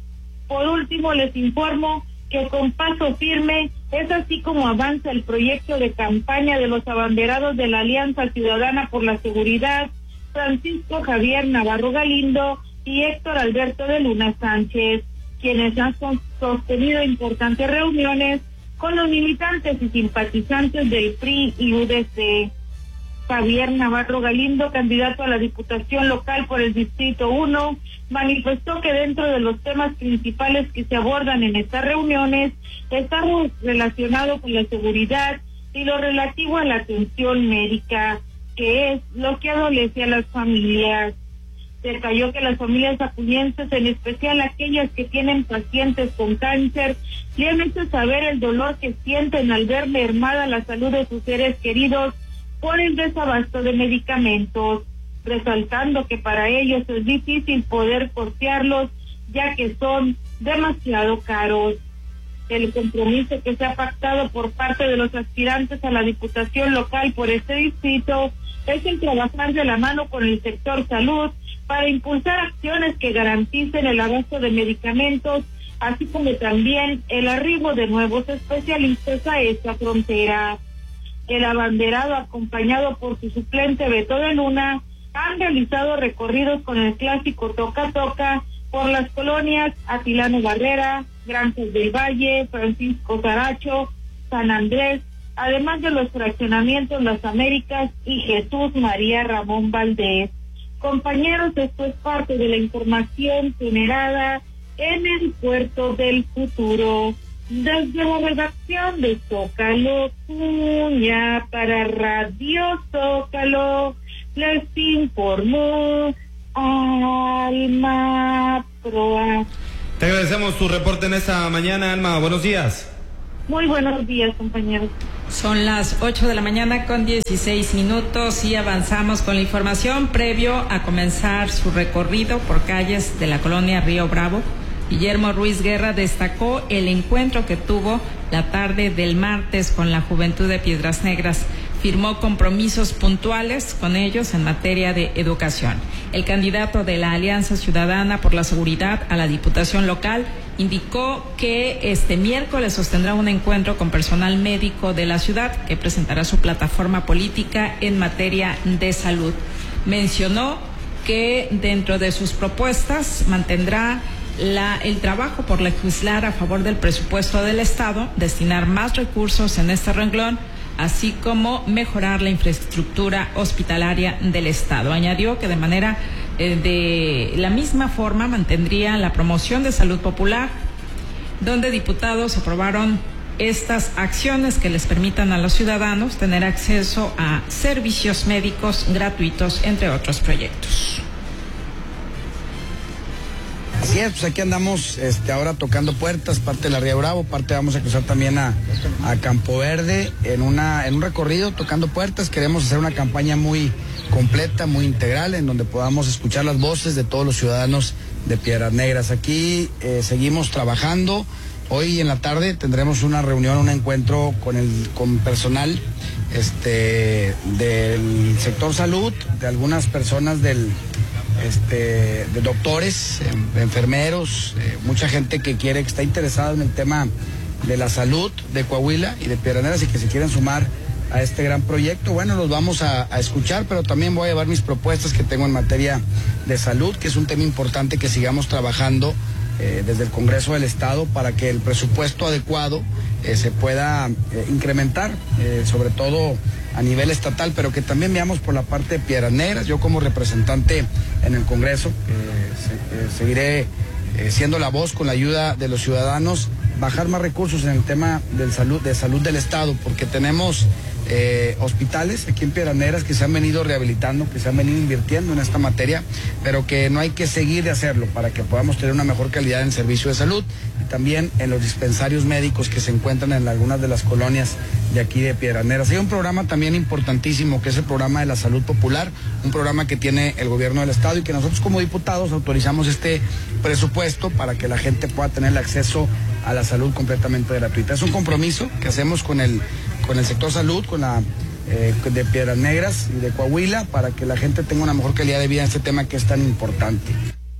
Por último, les informo que con paso firme es así como avanza el proyecto de campaña de los abanderados de la Alianza Ciudadana por la Seguridad, Francisco Javier Navarro Galindo y Héctor Alberto de Luna Sánchez, quienes han sostenido importantes reuniones con los militantes y simpatizantes del P R I y U D C. Javier Navarro Galindo, candidato a la Diputación Local por el Distrito uno, manifestó que dentro de los temas principales que se abordan en estas reuniones está relacionado con la seguridad y lo relativo a la atención médica, que es lo que adolece a las familias. Detalló que las familias acuñenses, en especial aquellas que tienen pacientes con cáncer, le han hecho saber el dolor que sienten al ver mermada la salud de sus seres queridos por el desabasto de medicamentos, resaltando que para ellos es difícil poder costearlos ya que son demasiado caros. El compromiso que se ha pactado por parte de los aspirantes a la Diputación Local por este distrito es el trabajar de la mano con el sector salud para impulsar acciones que garanticen el abasto de medicamentos, así como también el arribo de nuevos especialistas a esta frontera. El abanderado, acompañado por su suplente Beto de Luna, han realizado recorridos con el clásico Toca Toca por las colonias Atilano Barrera, Granjas del Valle, Francisco Saracho, San Andrés, además de los fraccionamientos Las Américas y Jesús María Ramón Valdés. Compañeros, esto es parte de la información generada en el Puerto del Futuro. Desde la redacción de Zócalo Cuña para Radio Zócalo, les informó Alma Proa. Te agradecemos tu reporte en esta mañana, Alma. Buenos días. Muy buenos días, compañeros. Son las ocho de la mañana con dieciséis minutos y avanzamos con la información. Previo a comenzar su recorrido por calles de la colonia Río Bravo, Guillermo Ruiz Guerra destacó el encuentro que tuvo la tarde del martes con la juventud de Piedras Negras. Firmó compromisos puntuales con ellos en materia de educación. El candidato de la Alianza Ciudadana por la Seguridad a la Diputación Local indicó que este miércoles sostendrá un encuentro con personal médico de la ciudad que presentará su plataforma política en materia de salud. Mencionó que dentro de sus propuestas mantendrá La, el trabajo por legislar a favor del presupuesto del Estado, destinar más recursos en este renglón, así como mejorar la infraestructura hospitalaria del Estado. Añadió que de manera eh, de la misma forma mantendría la promoción de salud popular, donde diputados aprobaron estas acciones que les permitan a los ciudadanos tener acceso a servicios médicos gratuitos, entre otros proyectos. Así es, pues aquí andamos este, ahora tocando puertas, parte de la Río Bravo, parte vamos a cruzar también a, a Campo Verde en, una, en un recorrido tocando puertas. Queremos hacer una campaña muy completa, muy integral, en donde podamos escuchar las voces de todos los ciudadanos de Piedras Negras. Aquí eh, seguimos trabajando. Hoy en la tarde tendremos una reunión, un encuentro con el con personal este, del sector salud, de algunas personas del... Este, de doctores, de enfermeros, eh, mucha gente que quiere, que está interesada en el tema de la salud de Coahuila y de Piedras Negras y que se quieren sumar a este gran proyecto. Bueno, los vamos a, a escuchar, pero también voy a llevar mis propuestas que tengo en materia de salud, que es un tema importante que sigamos trabajando eh, desde el Congreso del Estado para que el presupuesto adecuado eh, se pueda eh, incrementar, eh, sobre todo a nivel estatal, pero que también veamos por la parte de Piedras Negras. Yo como representante en el Congreso eh, se, eh, seguiré eh, siendo la voz con la ayuda de los ciudadanos, bajar más recursos en el tema del salud, de salud del Estado, porque tenemos eh, hospitales aquí en Piedras Negras que se han venido rehabilitando, que se han venido invirtiendo en esta materia, pero que no hay que seguir de hacerlo para que podamos tener una mejor calidad en el servicio de salud y también en los dispensarios médicos que se encuentran en algunas de las colonias de aquí de Piedras Negras. Hay un programa también importantísimo que es el programa de la salud popular, un programa que tiene el gobierno del Estado y que nosotros como diputados autorizamos este presupuesto para que la gente pueda tener el acceso a la salud completamente gratuita. Es un compromiso que hacemos con el, con el sector salud, con la eh, de Piedras Negras y de Coahuila, para que la gente tenga una mejor calidad de vida en este tema que es tan importante.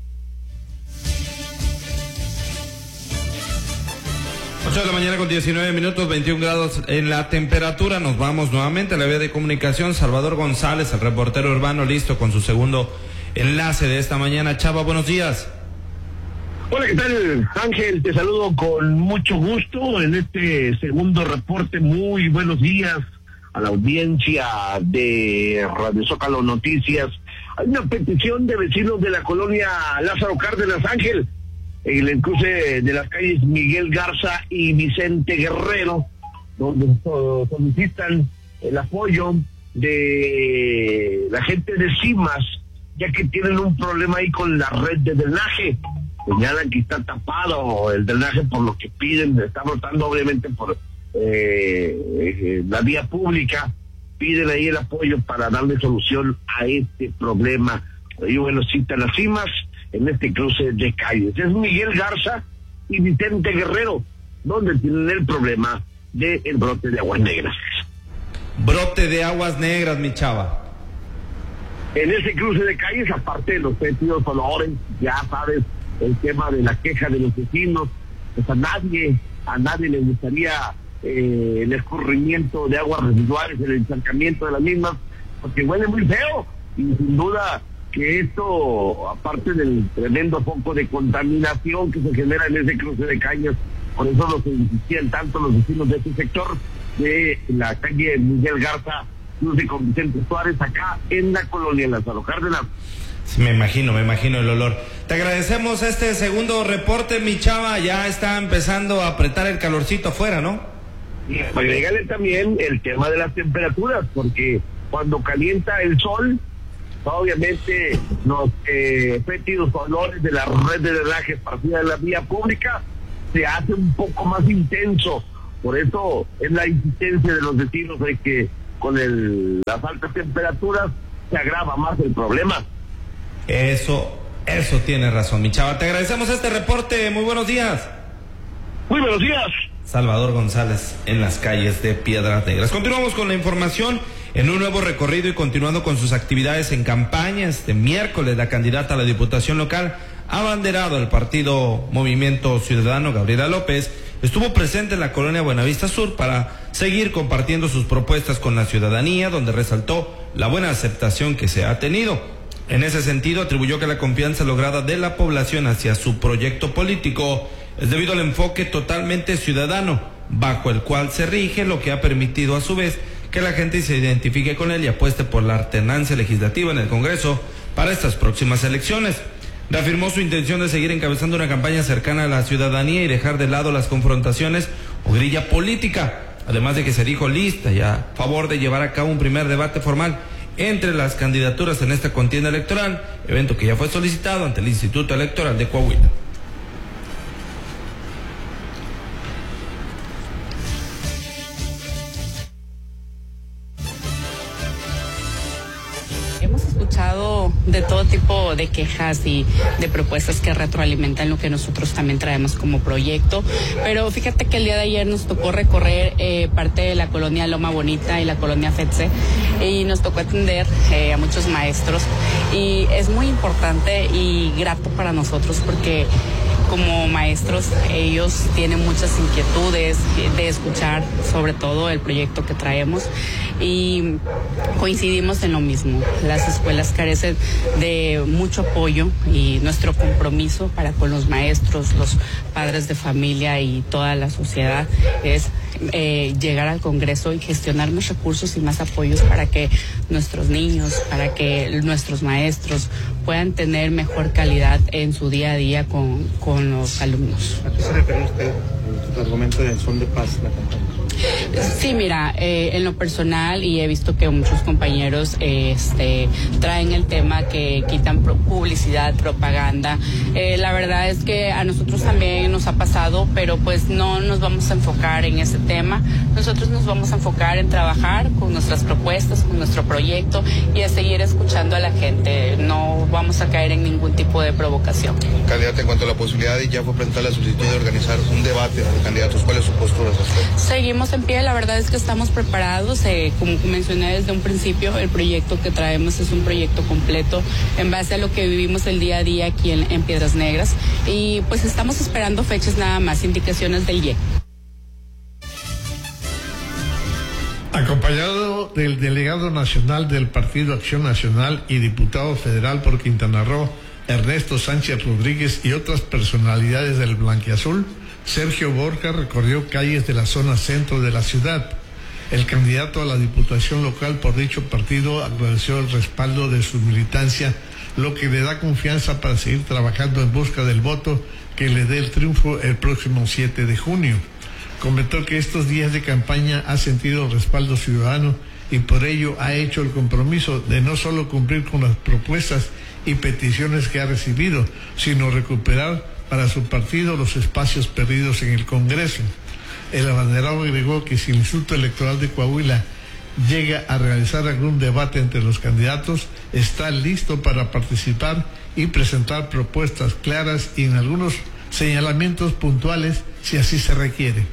ocho de la mañana con diecinueve minutos, veintiún grados en la temperatura. Nos vamos nuevamente a la vía de comunicación. Salvador González, el reportero urbano, listo con su segundo enlace de esta mañana. Chava, buenos días. Hola, ¿qué tal, Ángel? Te saludo con mucho gusto en este segundo reporte. Muy buenos días a la audiencia de Radio Zócalo Noticias. Hay una petición de vecinos de la colonia Lázaro Cárdenas, Ángel, en el cruce de las calles Miguel Garza y Vicente Guerrero, donde solicitan el apoyo de la gente de CIMAS, ya que tienen un problema ahí con la red de drenaje. Señalan que está tapado el drenaje, por lo que piden, está brotando obviamente por eh, eh, la vía pública, piden ahí el apoyo para darle solución a este problema. Y bueno, citan a CIMAS en este cruce de calles. Es Miguel Garza y Vicente Guerrero, donde tienen el problema del brote de aguas negras. Brote de aguas negras, mi chava. En ese cruce de calles, aparte de los fétidos olores, ya sabes, el tema de la queja de los vecinos, pues a nadie, a nadie le gustaría eh, el escurrimiento de aguas residuales, el encharcamiento de las mismas, porque huele muy feo, y sin duda que esto, aparte del tremendo foco de contaminación que se genera en ese cruce de calles, por eso los insistían tanto los vecinos de este sector, de la calle Miguel Garza, cruce con Vicente Suárez, acá en la colonia Lázaro Cárdenas. Sí, me imagino, me imagino el olor. Te agradecemos este segundo reporte, mi chava. Ya está empezando a apretar el calorcito afuera, ¿no? Y agrégale también el tema de las temperaturas, porque cuando calienta el sol, obviamente los eh, fétidos olores de la red de drenaje partida de la vía pública se hace un poco más intenso. Por eso es la insistencia de los vecinos de que con el, las altas temperaturas se agrava más el problema. Eso, eso tiene razón, mi chava. Te agradecemos este reporte. Muy buenos días. Muy buenos días. Salvador González en las calles de Piedras Negras. Continuamos con la información en un nuevo recorrido y continuando con sus actividades en campaña. Este miércoles la candidata a la Diputación Local, abanderado del partido Movimiento Ciudadano, Gabriela López, estuvo presente en la colonia Buenavista Sur para seguir compartiendo sus propuestas con la ciudadanía, donde resaltó la buena aceptación que se ha tenido. En ese sentido, atribuyó que la confianza lograda de la población hacia su proyecto político es debido al enfoque totalmente ciudadano, bajo el cual se rige, lo que ha permitido a su vez que la gente se identifique con él y apueste por la alternancia legislativa en el Congreso para estas próximas elecciones. Reafirmó su intención de seguir encabezando una campaña cercana a la ciudadanía y dejar de lado las confrontaciones o grilla política, además de que se dijo lista y a favor de llevar a cabo un primer debate formal entre las candidaturas en esta contienda electoral, evento que ya fue solicitado ante el Instituto Electoral de Coahuila. Hemos escuchado de todo tipo de quejas y de propuestas que retroalimentan lo que nosotros también traemos como proyecto, pero fíjate que el día de ayer nos tocó recorrer eh, parte de la colonia Loma Bonita y la colonia Fetze y nos tocó atender eh, a muchos maestros y es muy importante y grato para nosotros porque como maestros ellos tienen muchas inquietudes de escuchar sobre todo el proyecto que traemos y coincidimos en lo mismo. Las escuelas carecen de mucho apoyo y nuestro compromiso para con los maestros, los padres de familia y toda la sociedad es eh, llegar al Congreso y gestionar más recursos y más apoyos para que nuestros niños, para que nuestros maestros puedan tener mejor calidad en su día a día con, con los alumnos. ¿A qué se refiere usted en su argumento de Son de Paz, la campaña? Sí, mira, eh, en lo personal y he visto que muchos compañeros eh, este, traen el tema que quitan pro publicidad, propaganda. Eh, la verdad es que a nosotros también nos ha pasado, pero pues no nos vamos a enfocar en ese tema. Nosotros nos vamos a enfocar en trabajar con nuestras propuestas, con nuestro proyecto y a seguir escuchando a la gente. No vamos a caer en ningún tipo de provocación. Candidata, en cuanto a la posibilidad y ya fue presentada la solicitud de organizar un debate de candidatos, ¿cuál es su postura? Seguimos en pie, la verdad es que estamos preparados, eh, como mencioné desde un principio, el proyecto que traemos es un proyecto completo en base a lo que vivimos el día a día aquí en, en Piedras Negras y pues estamos esperando fechas nada más, indicaciones del I E. Acompañado del delegado nacional del Partido Acción Nacional y diputado federal por Quintana Roo, Ernesto Sánchez Rodríguez y otras personalidades del Blanquiazul, Sergio Borja recorrió calles de la zona centro de la ciudad. El candidato a la diputación local por dicho partido agradeció el respaldo de su militancia, lo que le da confianza para seguir trabajando en busca del voto que le dé el triunfo el próximo siete de junio. Comentó que estos días de campaña ha sentido el respaldo ciudadano y por ello ha hecho el compromiso de no solo cumplir con las propuestas y peticiones que ha recibido, sino recuperar para su partido los espacios perdidos en el Congreso. El abanderado agregó que si el Instituto Electoral de Coahuila llega a realizar algún debate entre los candidatos, está listo para participar y presentar propuestas claras y en algunos señalamientos puntuales si así se requiere.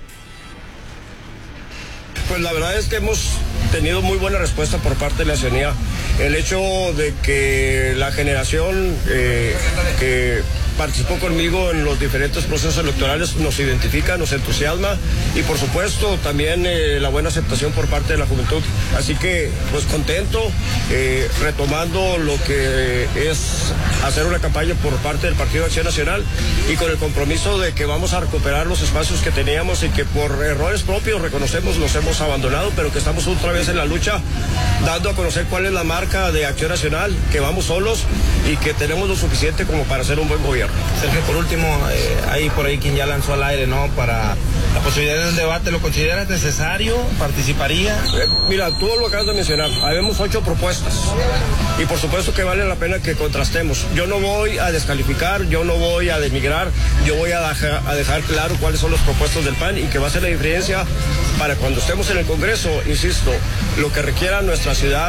Pues la verdad es que hemos tenido muy buena respuesta por parte de la ciudadanía. El hecho de que la generación eh, que participó conmigo en los diferentes procesos electorales nos identifica, nos entusiasma y por supuesto también eh, la buena aceptación por parte de la juventud. Así que pues contento, eh, retomando lo que es hacer una campaña por parte del Partido Acción Nacional y con el compromiso de que vamos a recuperar los espacios que teníamos y que por errores propios reconocemos los hemos abandonado, pero que estamos otra vez en la lucha dando a conocer cuál es la marca de Acción Nacional, que vamos solos y que tenemos lo suficiente como para hacer un buen gobierno. Sergio, por último, eh, hay por ahí quien ya lanzó al aire, ¿no? Para la posibilidad de un debate, ¿lo consideras necesario? ¿Participaría? Eh, mira, tú lo acabas de mencionar, habemos ocho propuestas y por supuesto que vale la pena que contrastemos. Yo no voy a descalificar, yo no voy a denigrar, yo voy a dejar, a dejar claro cuáles son las propuestas del P A N y que va a ser la diferencia para cuando estemos en el Congreso, insisto, lo que requiera nuestra ciudad.